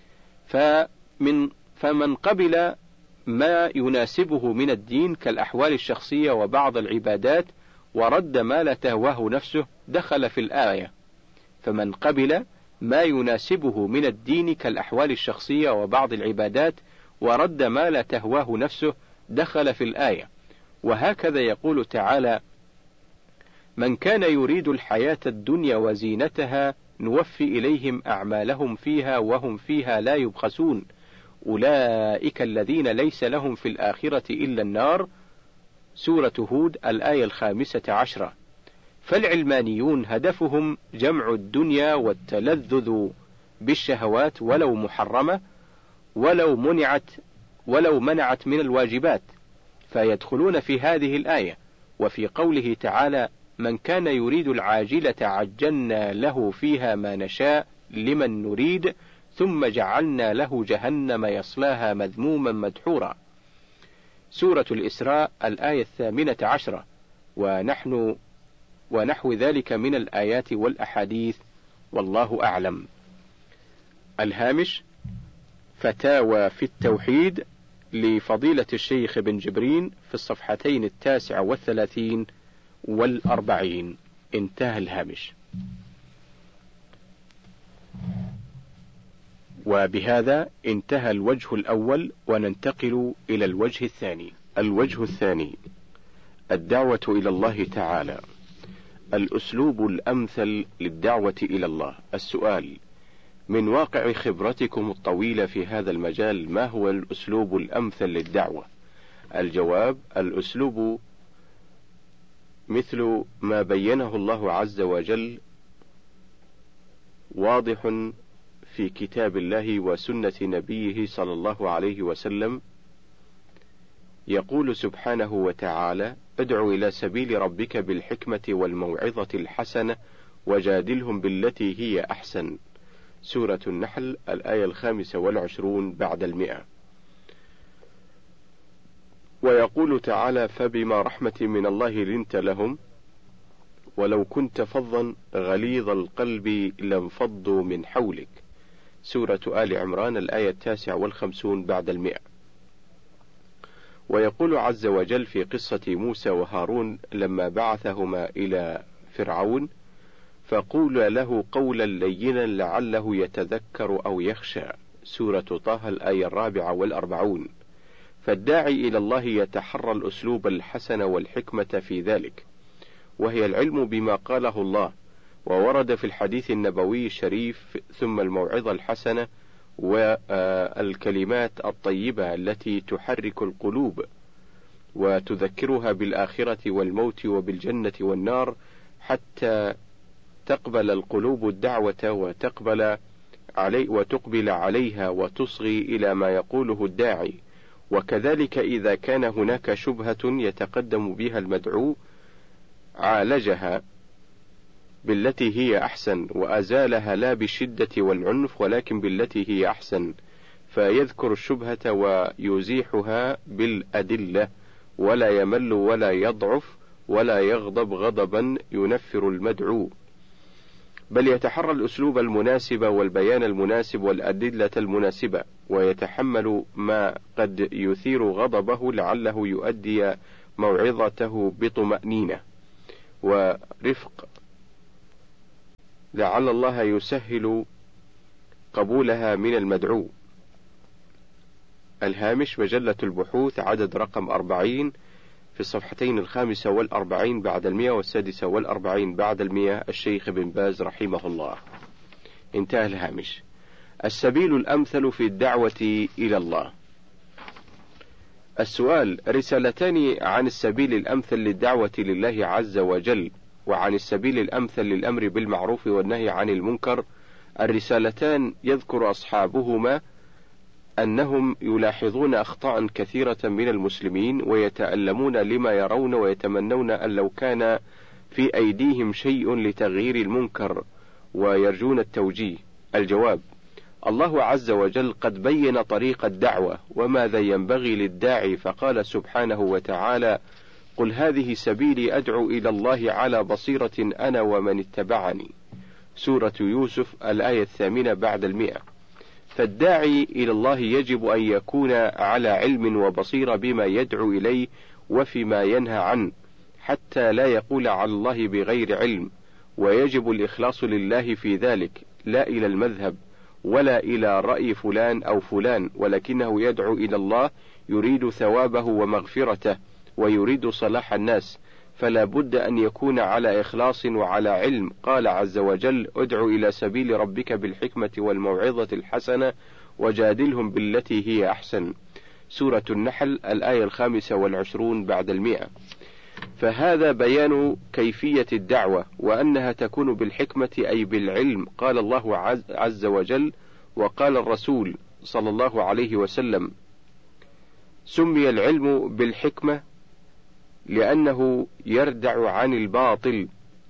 Speaker 1: فمن فمن قبل ما يناسبه من الدين كالأحوال الشخصية وبعض العبادات ورد ما لا تهواه نفسه دخل في الآية. فمن قبل ما يناسبه من الدين كالأحوال الشخصية وبعض العبادات ورد ما لا تهواه نفسه دخل في الآية. وهكذا يقول تعالى: من كان يريد الحياة الدنيا وزينتها نوفي إليهم أعمالهم فيها وهم فيها لا يبخسون أولئك الذين ليس لهم في الآخرة إلا النار. سورة هود الآية الخامسة عشرة. فالعلمانيون هدفهم جمع الدنيا والتلذذ بالشهوات ولو محرمة ولو منعت ولو منعت من الواجبات، فيدخلون في هذه الآية. وفي قوله تعالى: من كان يريد العاجلة عجلنا له فيها ما نشاء لمن نريد ثم جعلنا له جهنم يصلاها مذموما مدحورا. سورة الإسراء الآية الثامنة عشرة. ونحن ونحو ذلك من الآيات والأحاديث، والله أعلم. الهامش: فتاوى في التوحيد لفضيلة الشيخ بن جبرين في الصفحتين التاسعة والثلاثين والأربعين. انتهى الهامش. وبهذا انتهى الوجه الأول، وننتقل إلى الوجه الثاني. الوجه الثاني: الدعوة إلى الله تعالى. الأسلوب الأمثل للدعوة إلى الله. السؤال: من واقع خبرتكم الطويلة في هذا المجال ما هو الأسلوب الأمثل للدعوة؟ الجواب: الأسلوب مثل ما بينه الله عز وجل واضح في كتاب الله وسنة نبيه صلى الله عليه وسلم. يقول سبحانه وتعالى: ادع إلى سبيل ربك بالحكمة والموعظة الحسنة وجادلهم بالتي هي أحسن. سورة النحل الآية الخامسة والعشرون بعد المئة. ويقول تعالى: فبما رحمة من الله لنت لهم ولو كنت فظا غليظ القلب لانفضوا من حولك. سورة آل عمران الآية التاسعة والخمسون بعد المئة. ويقول عز وجل في قصة موسى وهارون لما بعثهما إلى فرعون: فقولا له قولا لينا لعله يتذكر أو يخشى. سورة طه الآية الرابعة والأربعون. فالداعي إلى الله يتحرى الأسلوب الحسن والحكمة في ذلك، وهي العلم بما قاله الله وورد في الحديث النبوي الشريف، ثم الموعظة الحسنة والكلمات الطيبة التي تحرك القلوب وتذكرها بالآخرة والموت وبالجنة والنار، حتى تقبل القلوب الدعوة وتقبل علي وتقبل عليها وتصغي إلى ما يقوله الداعي. وكذلك إذا كان هناك شبهة يتقدم بها المدعو عالجها بالتي هي أحسن وأزالها لا بالشدة والعنف ولكن بالتي هي أحسن، فيذكر الشبهة ويزيحها بالأدلة، ولا يمل ولا يضعف ولا يغضب غضبا ينفر المدعو، بل يتحرى الأسلوب المناسب والبيان المناسب والأدلة المناسبة، ويتحمل ما قد يثير غضبه لعله يؤدي موعظته بطمأنينة ورفق، لعل الله يسهل قبولها من المدعو. الهامش: مجلة البحوث، عدد رقم أربعين، في الصفحتين الخامسة والأربعين بعد المئة والسادسة والأربعين بعد المئة، الشيخ بن باز رحمه الله. انتهى الهامش. السبيل الأمثل في الدعوة إلى الله. السؤال: رسالتان عن السبيل الأمثل للدعوة لله عز وجل، وعن السبيل الأمثل للأمر بالمعروف والنهي عن المنكر. الرسالتان يذكر أصحابهما أنهم يلاحظون أخطاء كثيرة من المسلمين، ويتألمون لما يرون، ويتمنون أن لو كان في أيديهم شيء لتغيير المنكر، ويرجون التوجيه. الجواب: الله عز وجل قد بين طريق الدعوة وماذا ينبغي للداعي، فقال سبحانه وتعالى: قل هذه سبيلي أدعو إلى الله على بصيرة أنا ومن اتبعني. سورة يوسف، الآية الثامنة بعد المئة. فالداعي إلى الله يجب أن يكون على علم وبصيرة بما يدعو إليه وفيما ينهى عنه، حتى لا يقول على الله بغير علم، ويجب الإخلاص لله في ذلك، لا إلى المذهب ولا إلى رأي فلان أو فلان، ولكنه يدعو إلى الله يريد ثوابه ومغفرته، ويريد صلاح الناس، فلا بد أن يكون على إخلاص وعلى علم. قال عز وجل: ادع إلى سبيل ربك بالحكمة والموعظة الحسنة وجادلهم بالتي هي أحسن. سورة النحل، الآية الخامسة والعشرون بعد المئة. فهذا بيان كيفية الدعوة، وأنها تكون بالحكمة أي بالعلم. قال الله عز وجل، وقال الرسول صلى الله عليه وسلم: سمي العلم بالحكمة لأنه يردع عن الباطل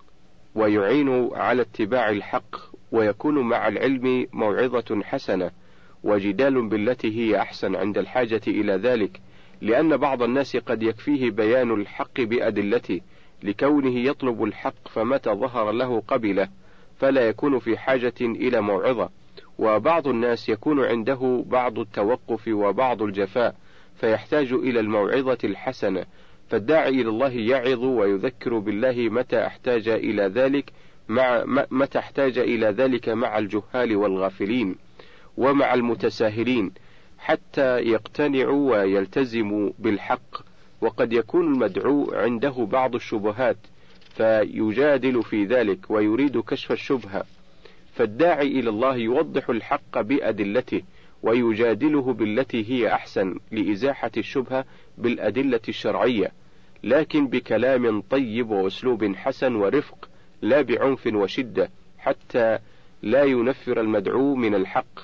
Speaker 1: ويعين على اتباع الحق، ويكون مع العلم موعظة حسنة وجدال بالتي هي أحسن عند الحاجة إلى ذلك، لأن بعض الناس قد يكفيه بيان الحق بأدلته لكونه يطلب الحق، فمتى ظهر له قبله، فلا يكون في حاجة إلى موعظة. وبعض الناس يكون عنده بعض التوقف وبعض الجفاء، فيحتاج إلى الموعظة الحسنة. فالداعي إلى الله يعظ ويذكر بالله متى احتاج إلى ذلك مع متى احتاج إلى ذلك مع الجهال والغافلين ومع المتساهلين، حتى يقتنعوا ويلتزموا بالحق. وقد يكون المدعو عنده بعض الشبهات فيجادل في ذلك ويريد كشف الشبهة، فالداعي إلى الله يوضح الحق بأدلته ويجادله بالتي هي أحسن لإزاحة الشبهة بالأدلة الشرعية، لكن بكلام طيب وأسلوب حسن ورفق، لا بعنف وشدة، حتى لا ينفر المدعو من الحق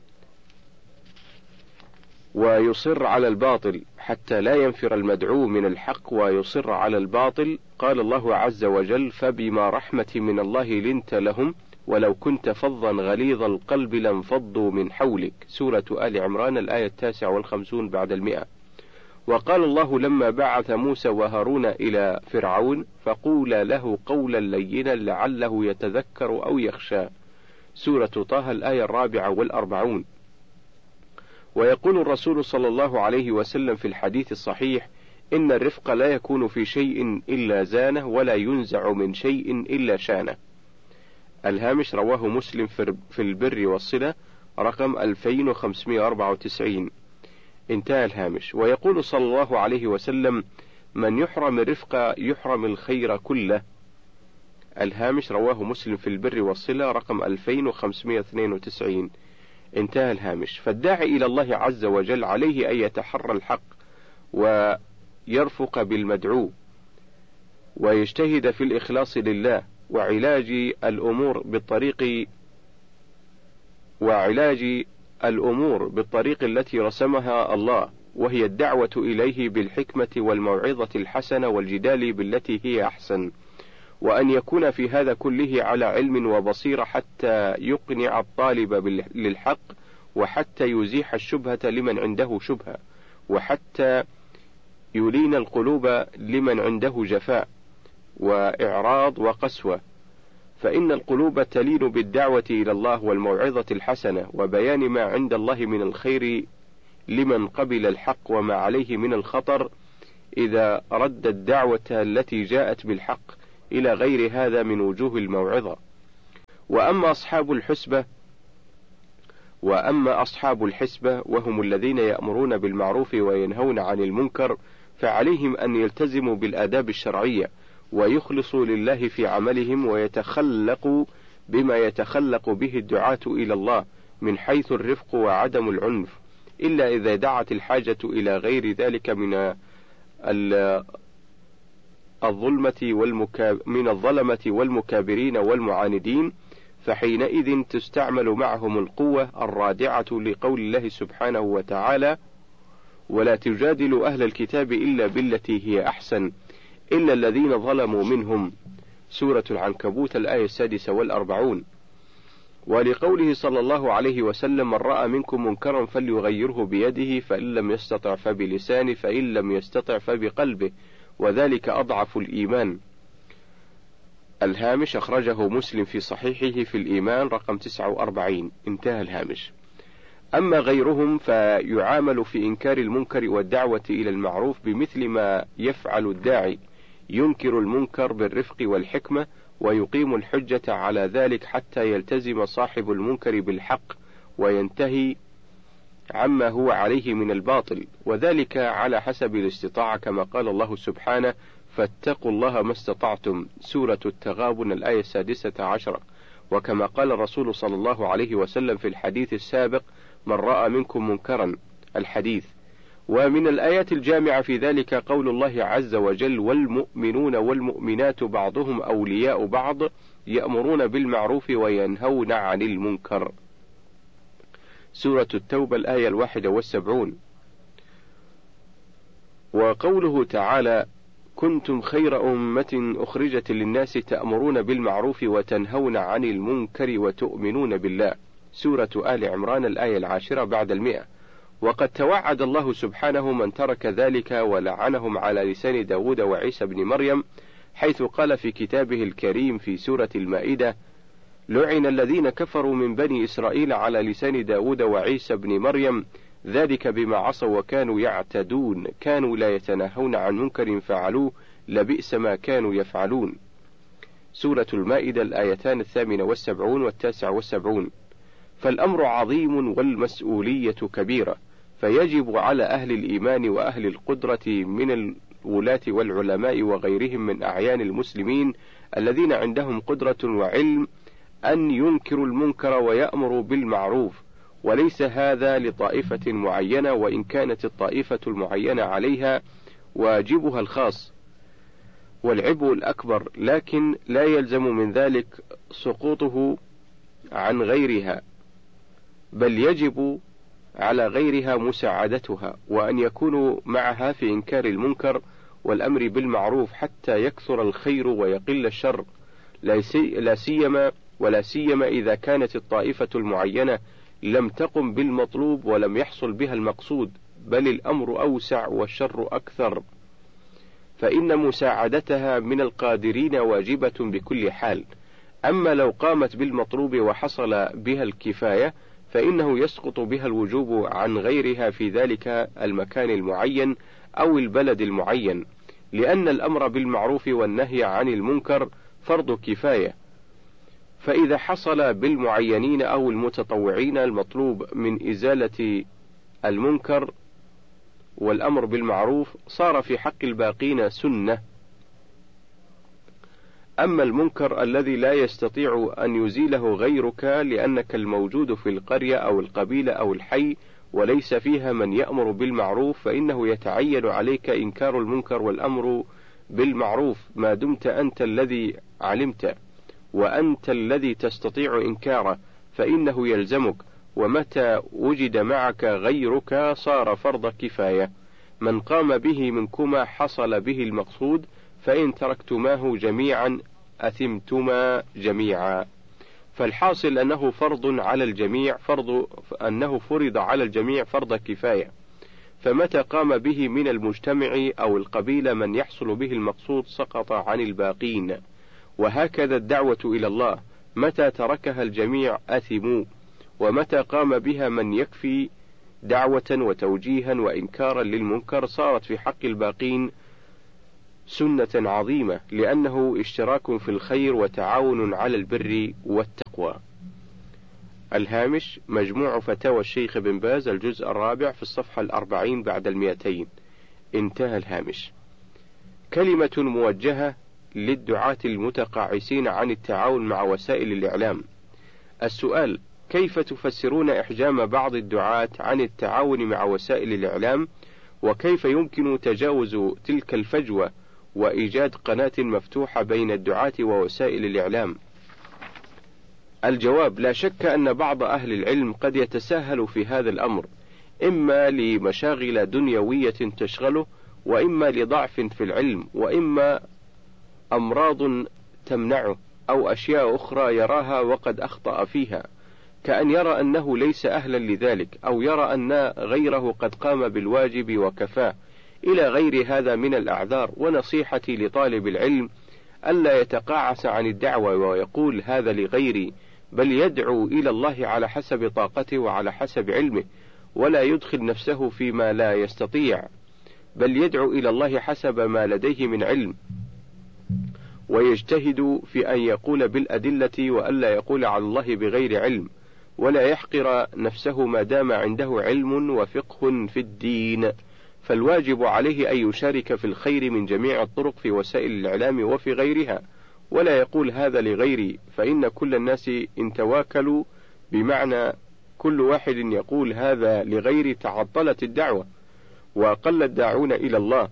Speaker 1: ويصر على الباطل حتى لا ينفر المدعو من الحق ويصر على الباطل. قال الله عز وجل: فبما رحمة من الله لنت لهم ولو كنت فظا غليظ القلب لانفضوا من حولك. سورة آل عمران، الآية التاسعة والخمسون بعد المئة. وقال الله لما بعث موسى وهارون إلى فرعون: فقولا له قولا لينا لعله يتذكر أو يخشى. سورة طه، الآية الرابعة والأربعون. ويقول الرسول صلى الله عليه وسلم في الحديث الصحيح: إن الرفق لا يكون في شيء إلا زانه، ولا ينزع من شيء إلا شانه. الهامش: رواه مسلم في البر والصلة، رقم ألفين وخمسمائة وأربعة وتسعين. انتهى الهامش. ويقول صلى الله عليه وسلم: من يحرم الرفق يحرم الخير كله. الهامش: رواه مسلم في البر والصلة، رقم ألفين وخمسمائة واثنين وتسعين. انتهى الهامش. فالداعي إلى الله عز وجل عليه أن يتحرى الحق ويرفق بالمدعو ويجتهد في الإخلاص لله، وعلاج الأمور بالطريق وعلاج الأمور بالطريق التي رسمها الله، وهي الدعوة إليه بالحكمة والموعظة الحسنة والجدال بالتي هي أحسن، وأن يكون في هذا كله على علم وبصيرة حتى يقنع الطالب للحق، وحتى يزيح الشبهة لمن عنده شبهة، وحتى يلين القلوب لمن عنده جفاء وإعراض وقسوة، فإن القلوب تلين بالدعوة إلى الله والموعظة الحسنة وبيان ما عند الله من الخير لمن قبل الحق وما عليه من الخطر إذا رد الدعوة التي جاءت بالحق إلى غير هذا من وجوه الموعظة. وأما أصحاب الحسبة وأما أصحاب الحسبة وهم الذين يأمرون بالمعروف وينهون عن المنكر، فعليهم أن يلتزموا بالآداب الشرعية ويخلصوا لله في عملهم ويتخلقوا بما يتخلق به الدعاة إلى الله من حيث الرفق وعدم العنف، إلا إذا دعت الحاجة إلى غير ذلك من الظلمة والمكاب من الظلمة والمكابرين والمعاندين، فحينئذ تستعمل معهم القوة الرادعة لقول الله سبحانه وتعالى: ولا تجادلوا أهل الكتاب إلا بالتي هي أحسن إلا الذين ظلموا منهم. سورة العنكبوت الآية السادسة والأربعون. ولقوله صلى الله عليه وسلم: من رأى منكم منكرا فليغيره بيده فإن لم يستطع فبلسانه فإن لم يستطع فبقلبه وذلك أضعف الإيمان. الهامش أخرجه مسلم في صحيحه في الإيمان رقم تسعة وأربعين. انتهى الهامش. أما غيرهم فيعامل في إنكار المنكر والدعوة إلى المعروف بمثل ما يفعل الداعي، ينكر المنكر بالرفق والحكمة ويقيم الحجة على ذلك حتى يلتزم صاحب المنكر بالحق وينتهي عما هو عليه من الباطل، وذلك على حسب الاستطاعة كما قال الله سبحانه: فاتقوا الله ما استطعتم. سورة التغابن الآية السادسة عشرة. وكما قال الرسول صلى الله عليه وسلم في الحديث السابق: من رأى منكم منكرا، الحديث. ومن الآيات الجامعة في ذلك قول الله عز وجل: والمؤمنون والمؤمنات بعضهم أولياء بعض يأمرون بالمعروف وينهون عن المنكر. سورة التوبة الآية الواحدة والسبعون. وقوله تعالى: كنتم خير أمة أخرجت للناس تأمرون بالمعروف وتنهون عن المنكر وتؤمنون بالله. سورة آل عمران الآية العاشرة بعد المئة. وقد توعد الله سبحانه من ترك ذلك ولعنهم على لسان داود وعيسى بن مريم، حيث قال في كتابه الكريم في سورة المائدة: لعن الذين كفروا من بني إسرائيل على لسان داود وعيسى بن مريم ذلك بما عصوا وكانوا يعتدون كانوا لا يتناهون عن منكر فعلوه لبئس ما كانوا يفعلون. سورة المائدة الآيتان الثامنة والسبعون والتاسع والسبعون. فالأمر عظيم والمسؤولية كبيرة، فيجب على أهل الإيمان وأهل القدرة من الولاة والعلماء وغيرهم من أعيان المسلمين الذين عندهم قدرة وعلم أن ينكروا المنكر ويأمروا بالمعروف، وليس هذا لطائفة معينة، وإن كانت الطائفة المعينة عليها واجبها الخاص والعبء الأكبر، لكن لا يلزم من ذلك سقوطه عن غيرها، بل يجب على غيرها مساعدتها وأن يكونوا معها في إنكار المنكر والأمر بالمعروف حتى يكثر الخير ويقل الشر، لا سيما ولا سيما إذا كانت الطائفة المعينة لم تقم بالمطلوب ولم يحصل بها المقصود، بل الأمر أوسع والشر أكثر، فإن مساعدتها من القادرين واجبة بكل حال. أما لو قامت بالمطلوب وحصل بها الكفاية فإنه يسقط بها الوجوب عن غيرها في ذلك المكان المعين أو البلد المعين، لأن الأمر بالمعروف والنهي عن المنكر فرض كفاية، فإذا حصل بالمعينين أو المتطوعين المطلوب من إزالة المنكر والأمر بالمعروف صار في حق الباقين سنة. أما المنكر الذي لا يستطيع أن يزيله غيرك لأنك الموجود في القرية أو القبيلة أو الحي وليس فيها من يأمر بالمعروف، فإنه يتعين عليك إنكار المنكر والأمر بالمعروف ما دمت أنت الذي علمت وأنت الذي تستطيع إنكاره، فإنه يلزمك، ومتى وجد معك غيرك صار فرض كفاية، من قام به منكما حصل به المقصود، فإن تركتماه جميعا أثمتما جميعا. فالحاصل أنه فرض على الجميع فرض أنه فرض على الجميع فرض كفاية، فمتى قام به من المجتمع أو القبيلة من يحصل به المقصود سقط عن الباقين. وهكذا الدعوة إلى الله، متى تركها الجميع أثموا، ومتى قام بها من يكفي دعوة وتوجيها وإنكارا للمنكر صارت في حق الباقين سنة عظيمة، لأنه اشتراك في الخير وتعاون على البر والتقوى. الهامش: مجموع فتاوى الشيخ بن باز، الجزء الرابع، في الصفحة الأربعين بعد المئتين. انتهى الهامش. كلمة موجهة للدعاة المتقاعسين عن التعاون مع وسائل الإعلام. السؤال: كيف تفسرون إحجام بعض الدعاة عن التعاون مع وسائل الإعلام؟ وكيف يمكن تجاوز تلك الفجوة وإيجاد قناة مفتوحة بين الدعاة ووسائل الإعلام؟ الجواب: لا شك أن بعض أهل العلم قد يتساهل في هذا الأمر، إما لمشاغل دنيوية تشغله، وإما لضعف في العلم، وإما أمراض تمنعه، أو أشياء أخرى يراها وقد أخطأ فيها، كأن يرى أنه ليس أهلا لذلك، أو يرى أن غيره قد قام بالواجب وكفاه، إلى غير هذا من الأعذار. ونصيحتي لطالب العلم ألا يتقاعس عن الدعوة ويقول هذا لغيري، بل يدعو إلى الله على حسب طاقته وعلى حسب علمه، ولا يدخل نفسه فيما لا يستطيع، بل يدعو إلى الله حسب ما لديه من علم، ويجتهد في أن يقول بالأدلة وألا يقول على الله بغير علم، ولا يحقر نفسه ما دام عنده علم وفقه في الدين. فالواجب عليه أن يشارك في الخير من جميع الطرق في وسائل الإعلام وفي غيرها، ولا يقول هذا لغيري، فإن كل الناس إن تواكلوا، بمعنى كل واحد يقول هذا لغيري، تعطلت الدعوة، وقل الداعون إلى الله،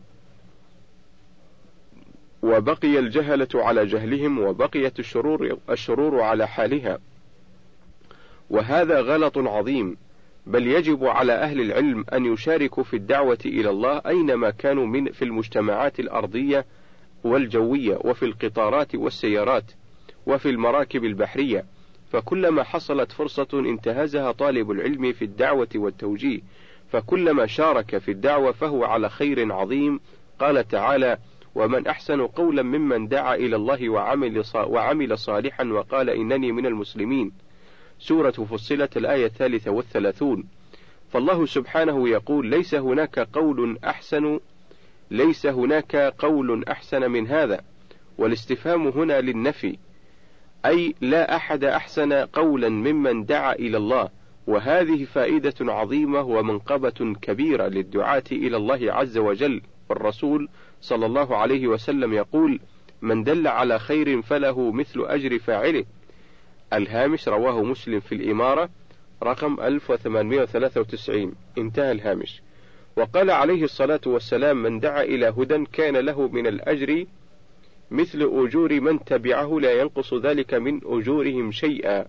Speaker 1: وبقي الجهلة على جهلهم، وبقيت الشرور, الشرور على حالها، وهذا غلط عظيم. بل يجب على أهل العلم أن يشاركوا في الدعوة إلى الله أينما كانوا من في المجتمعات الأرضية والجوية، وفي القطارات والسيارات، وفي المراكب البحرية، فكلما حصلت فرصة انتهزها طالب العلم في الدعوة والتوجيه، فكلما شارك في الدعوة فهو على خير عظيم. قال تعالى: ومن أحسن قولا ممن دعا إلى الله وعمل, وعمل صالحا وقال إنني من المسلمين. سورة فصلت، الآية الثالثة والثلاثون. فالله سبحانه يقول: ليس هناك قول أحسن ليس هناك قول أحسن من هذا، والاستفهام هنا للنفي، أي لا أحد أحسن قولا ممن دعا إلى الله. وهذه فائدة عظيمة ومنقبة كبيرة للدعاة إلى الله عز وجل. والرسول صلى الله عليه وسلم يقول: من دل على خير فله مثل أجر فاعله. الهامش: رواه مسلم في الإمارة رقم ألف وثمانمائة وثلاثة وتسعين. انتهى الهامش. وقال عليه الصلاة والسلام: من دعا إلى هدى كان له من الأجر مثل أجور من تبعه لا ينقص ذلك من أجورهم شيئا.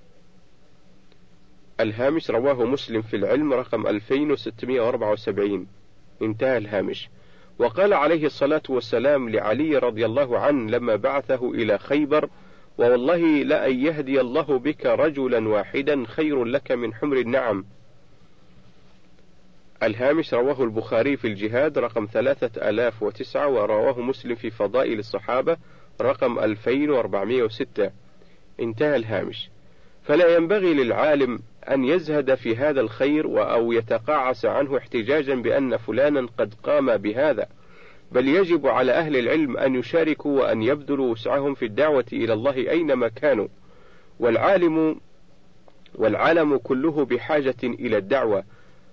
Speaker 1: الهامش: رواه مسلم في العلم رقم ألفين وستمائة وأربعة وسبعين. انتهى الهامش. وقال عليه الصلاة والسلام لعلي رضي الله عنه لما بعثه إلى خيبر: ووالله لأن يهدي الله بك رجلا واحدا خير لك من حمر النعم. الهامش: رواه البخاري في الجهاد رقم ثلاثة آلاف وتسعة، ورواه مسلم في فضائل الصحابة رقم ألفين وأربعمائة وستة. انتهى الهامش. فلا ينبغي للعالم أن يزهد في هذا الخير أو يتقاعس عنه احتجاجا بأن فلانا قد قام بهذا، بل يجب على أهل العلم أن يشاركوا وأن يبذلوا وسعهم في الدعوة إلى الله أينما كانوا. والعالم والعالم كله بحاجة إلى الدعوة،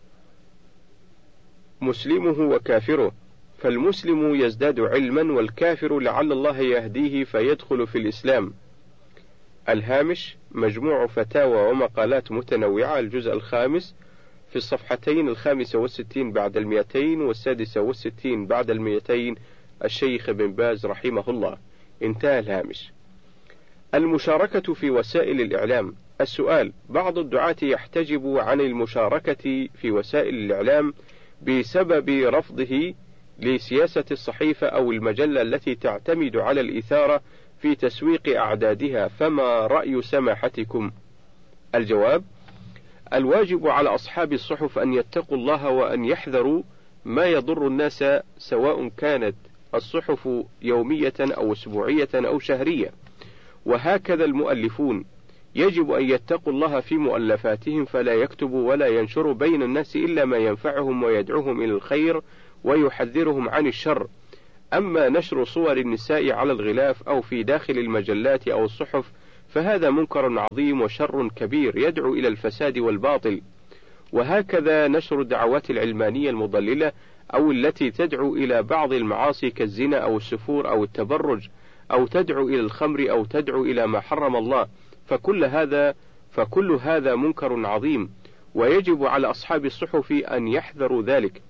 Speaker 1: مسلمه وكافره، فالمسلم يزداد علما، والكافر لعل الله يهديه فيدخل في الإسلام. الهامش: مجموع فتاوى ومقالات متنوعة، الجزء الخامس، في الصفحتين الخامسة والستين بعد المئتين والسادسة والستين بعد المئتين، الشيخ بن باز رحمه الله. انتهى الهامش. المشاركة في وسائل الإعلام. السؤال: بعض الدعاة يحتجب عن المشاركة في وسائل الإعلام بسبب رفضه لسياسة الصحيفة أو المجلة التي تعتمد على الإثارة في تسويق أعدادها، فما رأي سماحتكم؟ الجواب: الواجب على أصحاب الصحف أن يتقوا الله وأن يحذروا ما يضر الناس، سواء كانت الصحف يومية أو أسبوعية أو شهرية. وهكذا المؤلفون يجب أن يتقوا الله في مؤلفاتهم، فلا يكتبوا ولا ينشروا بين الناس إلا ما ينفعهم ويدعوهم إلى الخير ويحذرهم عن الشر. أما نشر صور النساء على الغلاف أو في داخل المجلات أو الصحف فهذا منكر عظيم وشر كبير يدعو إلى الفساد والباطل. وهكذا نشر الدعوات العلمانية المضللة أو التي تدعو إلى بعض المعاصي كالزنا أو السفور أو التبرج أو تدعو إلى الخمر أو تدعو إلى ما حرم الله، فكل هذا فكل هذا منكر عظيم، ويجب على أصحاب الصحف أن يحذروا ذلك.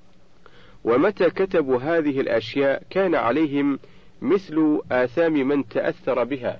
Speaker 1: ومتى كتبوا هذه الأشياء كان عليهم مثل آثام من تأثر بها.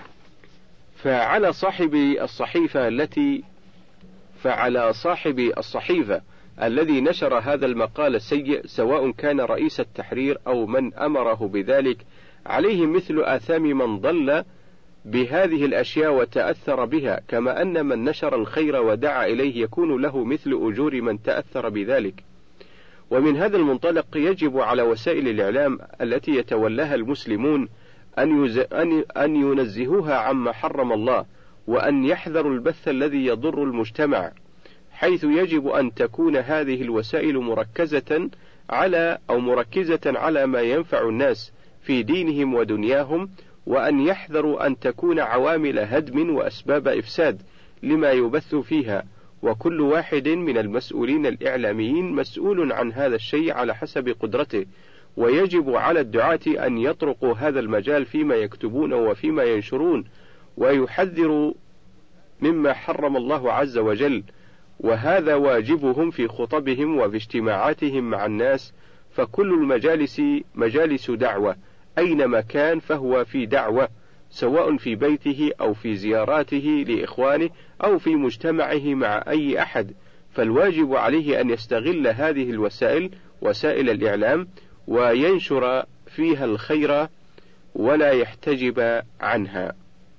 Speaker 1: فعلى صاحب الصحيفة التي فعلى صاحب الصحيفة الذي نشر هذا المقال السيء سواء كان رئيس التحرير أو من أمره بذلك عليه مثل آثام من ضل بهذه الأشياء وتأثر بها، كما أن من نشر الخير ودعا إليه يكون له مثل أجور من تأثر بذلك. ومن هذا المنطلق يجب على وسائل الإعلام التي يتولاها المسلمون أن, يز... أن... أن ينزهوها عما حرم الله، وأن يحذروا البث الذي يضر المجتمع، حيث يجب أن تكون هذه الوسائل مركزة على أو مركزة على ما ينفع الناس في دينهم ودنياهم، وأن يحذروا أن تكون عوامل هدم وأسباب إفساد لما يبث فيها، وكل واحد من المسؤولين الإعلاميين مسؤول عن هذا الشيء على حسب قدرته. ويجب على الدعاة أن يطرقوا هذا المجال فيما يكتبون وفيما ينشرون، ويحذروا مما حرم الله عز وجل، وهذا واجبهم في خطبهم وفي اجتماعاتهم مع الناس. فكل المجالس مجالس دعوة، أينما كان فهو في دعوة، سواء في بيته أو في زياراته لإخوانه أو في مجتمعه مع أي أحد، فالواجب عليه أن يستغل هذه الوسائل وسائل الإعلام وينشر فيها الخير ولا يحتجب عنها.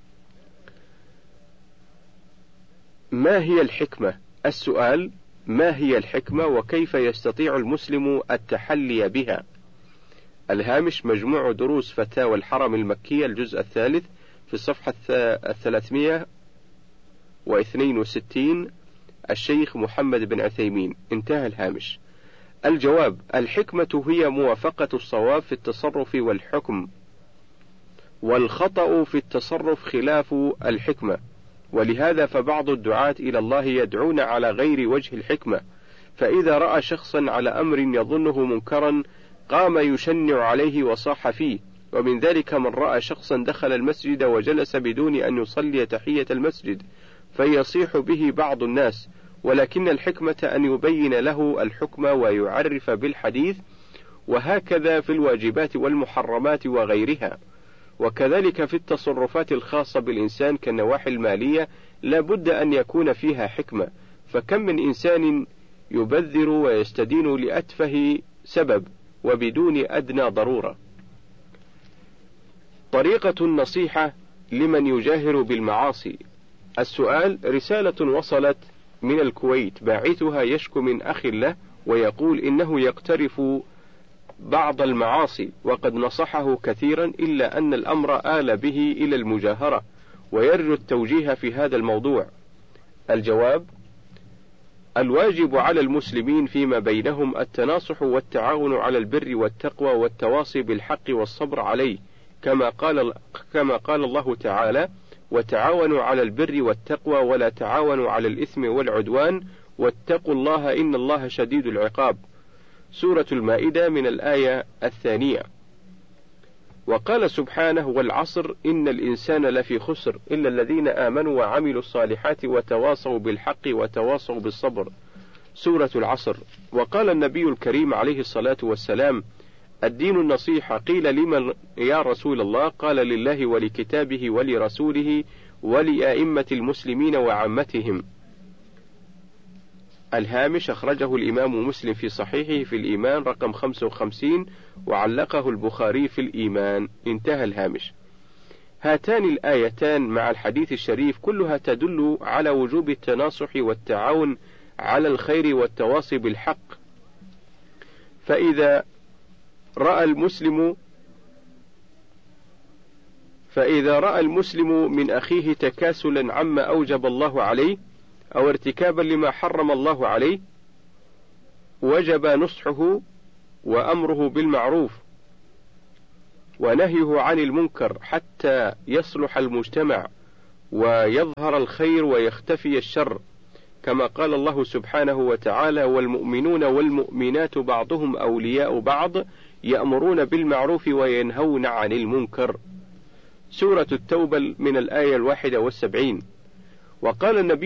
Speaker 1: ما هي الحكمة؟ السؤال: ما هي الحكمة وكيف يستطيع المسلم التحلي بها؟ الهامش: مجموع دروس فتاوى الحرم المكية الجزء الثالث في الصفحة الثلاثمائة واثنين وستين، الشيخ محمد بن عثيمين. انتهى الهامش. الجواب: الحكمة هي موافقة الصواب في التصرف والحكم، والخطأ في التصرف خلاف الحكمة. ولهذا فبعض الدعاة إلى الله يدعون على غير وجه الحكمة، فإذا رأى شخصا على أمر يظنه منكرا قام يشنع عليه وصاح فيه. ومن ذلك من رأى شخصا دخل المسجد وجلس بدون أن يصلي تحية المسجد فيصيح به بعض الناس، ولكن الحكمة أن يبين له الحكم ويعرف بالحديث، وهكذا في الواجبات والمحرمات وغيرها. وكذلك في التصرفات الخاصة بالإنسان كالنواحي المالية لا بد أن يكون فيها حكمة، فكم من إنسان يبذر ويستدين لأتفه سبب وبدون أدنى ضرورة. طريقة النصيحة لمن يجاهر بالمعاصي. السؤال: رسالة وصلت من الكويت، باعثها يشكو من أخ له ويقول إنه يقترف بعض المعاصي وقد نصحه كثيرا، إلا أن الأمر آل به إلى المجاهرة، ويرجو التوجيه في هذا الموضوع. الجواب: الواجب على المسلمين فيما بينهم التناصح والتعاون على البر والتقوى والتواصي بالحق والصبر عليه، كما قال كما قال الله تعالى: وتعاونوا على البر والتقوى ولا تعاونوا على الإثم والعدوان واتقوا الله إن الله شديد العقاب. سورة المائدة من الآية الثانية. وقال سبحانه: والعصر إن الإنسان لفي خسر إلا الذين آمنوا وعملوا الصالحات وتواصوا بالحق وتواصوا بالصبر. سورة العصر. وقال النبي الكريم عليه الصلاة والسلام: الدين النصيحة. قيل: لمن يا رسول الله؟ قال: لله ولكتابه ولرسوله ولأئمة المسلمين وعامتهم. الهامش: أخرجه الإمام مسلم في صحيحه في الإيمان رقم خمسة وخمسين، وعلقه البخاري في الإيمان. انتهى الهامش. هاتان الآيتان مع الحديث الشريف كلها تدل على وجوب التناصح والتعاون على الخير والتواصي بالحق. فإذا رأى المسلم فإذا رأى المسلم من أخيه تكاسلا عما أوجب الله عليه أو ارتكابا لما حرم الله عليه وجب نصحه وأمره بالمعروف ونهيه عن المنكر حتى يصلح المجتمع ويظهر الخير ويختفي الشر، كما قال الله سبحانه وتعالى: والمؤمنون والمؤمنات بعضهم أولياء بعض يأمرون بالمعروف وينهون عن المنكر. سورة التوبة من الآية الواحدة والسبعين. وقال النبي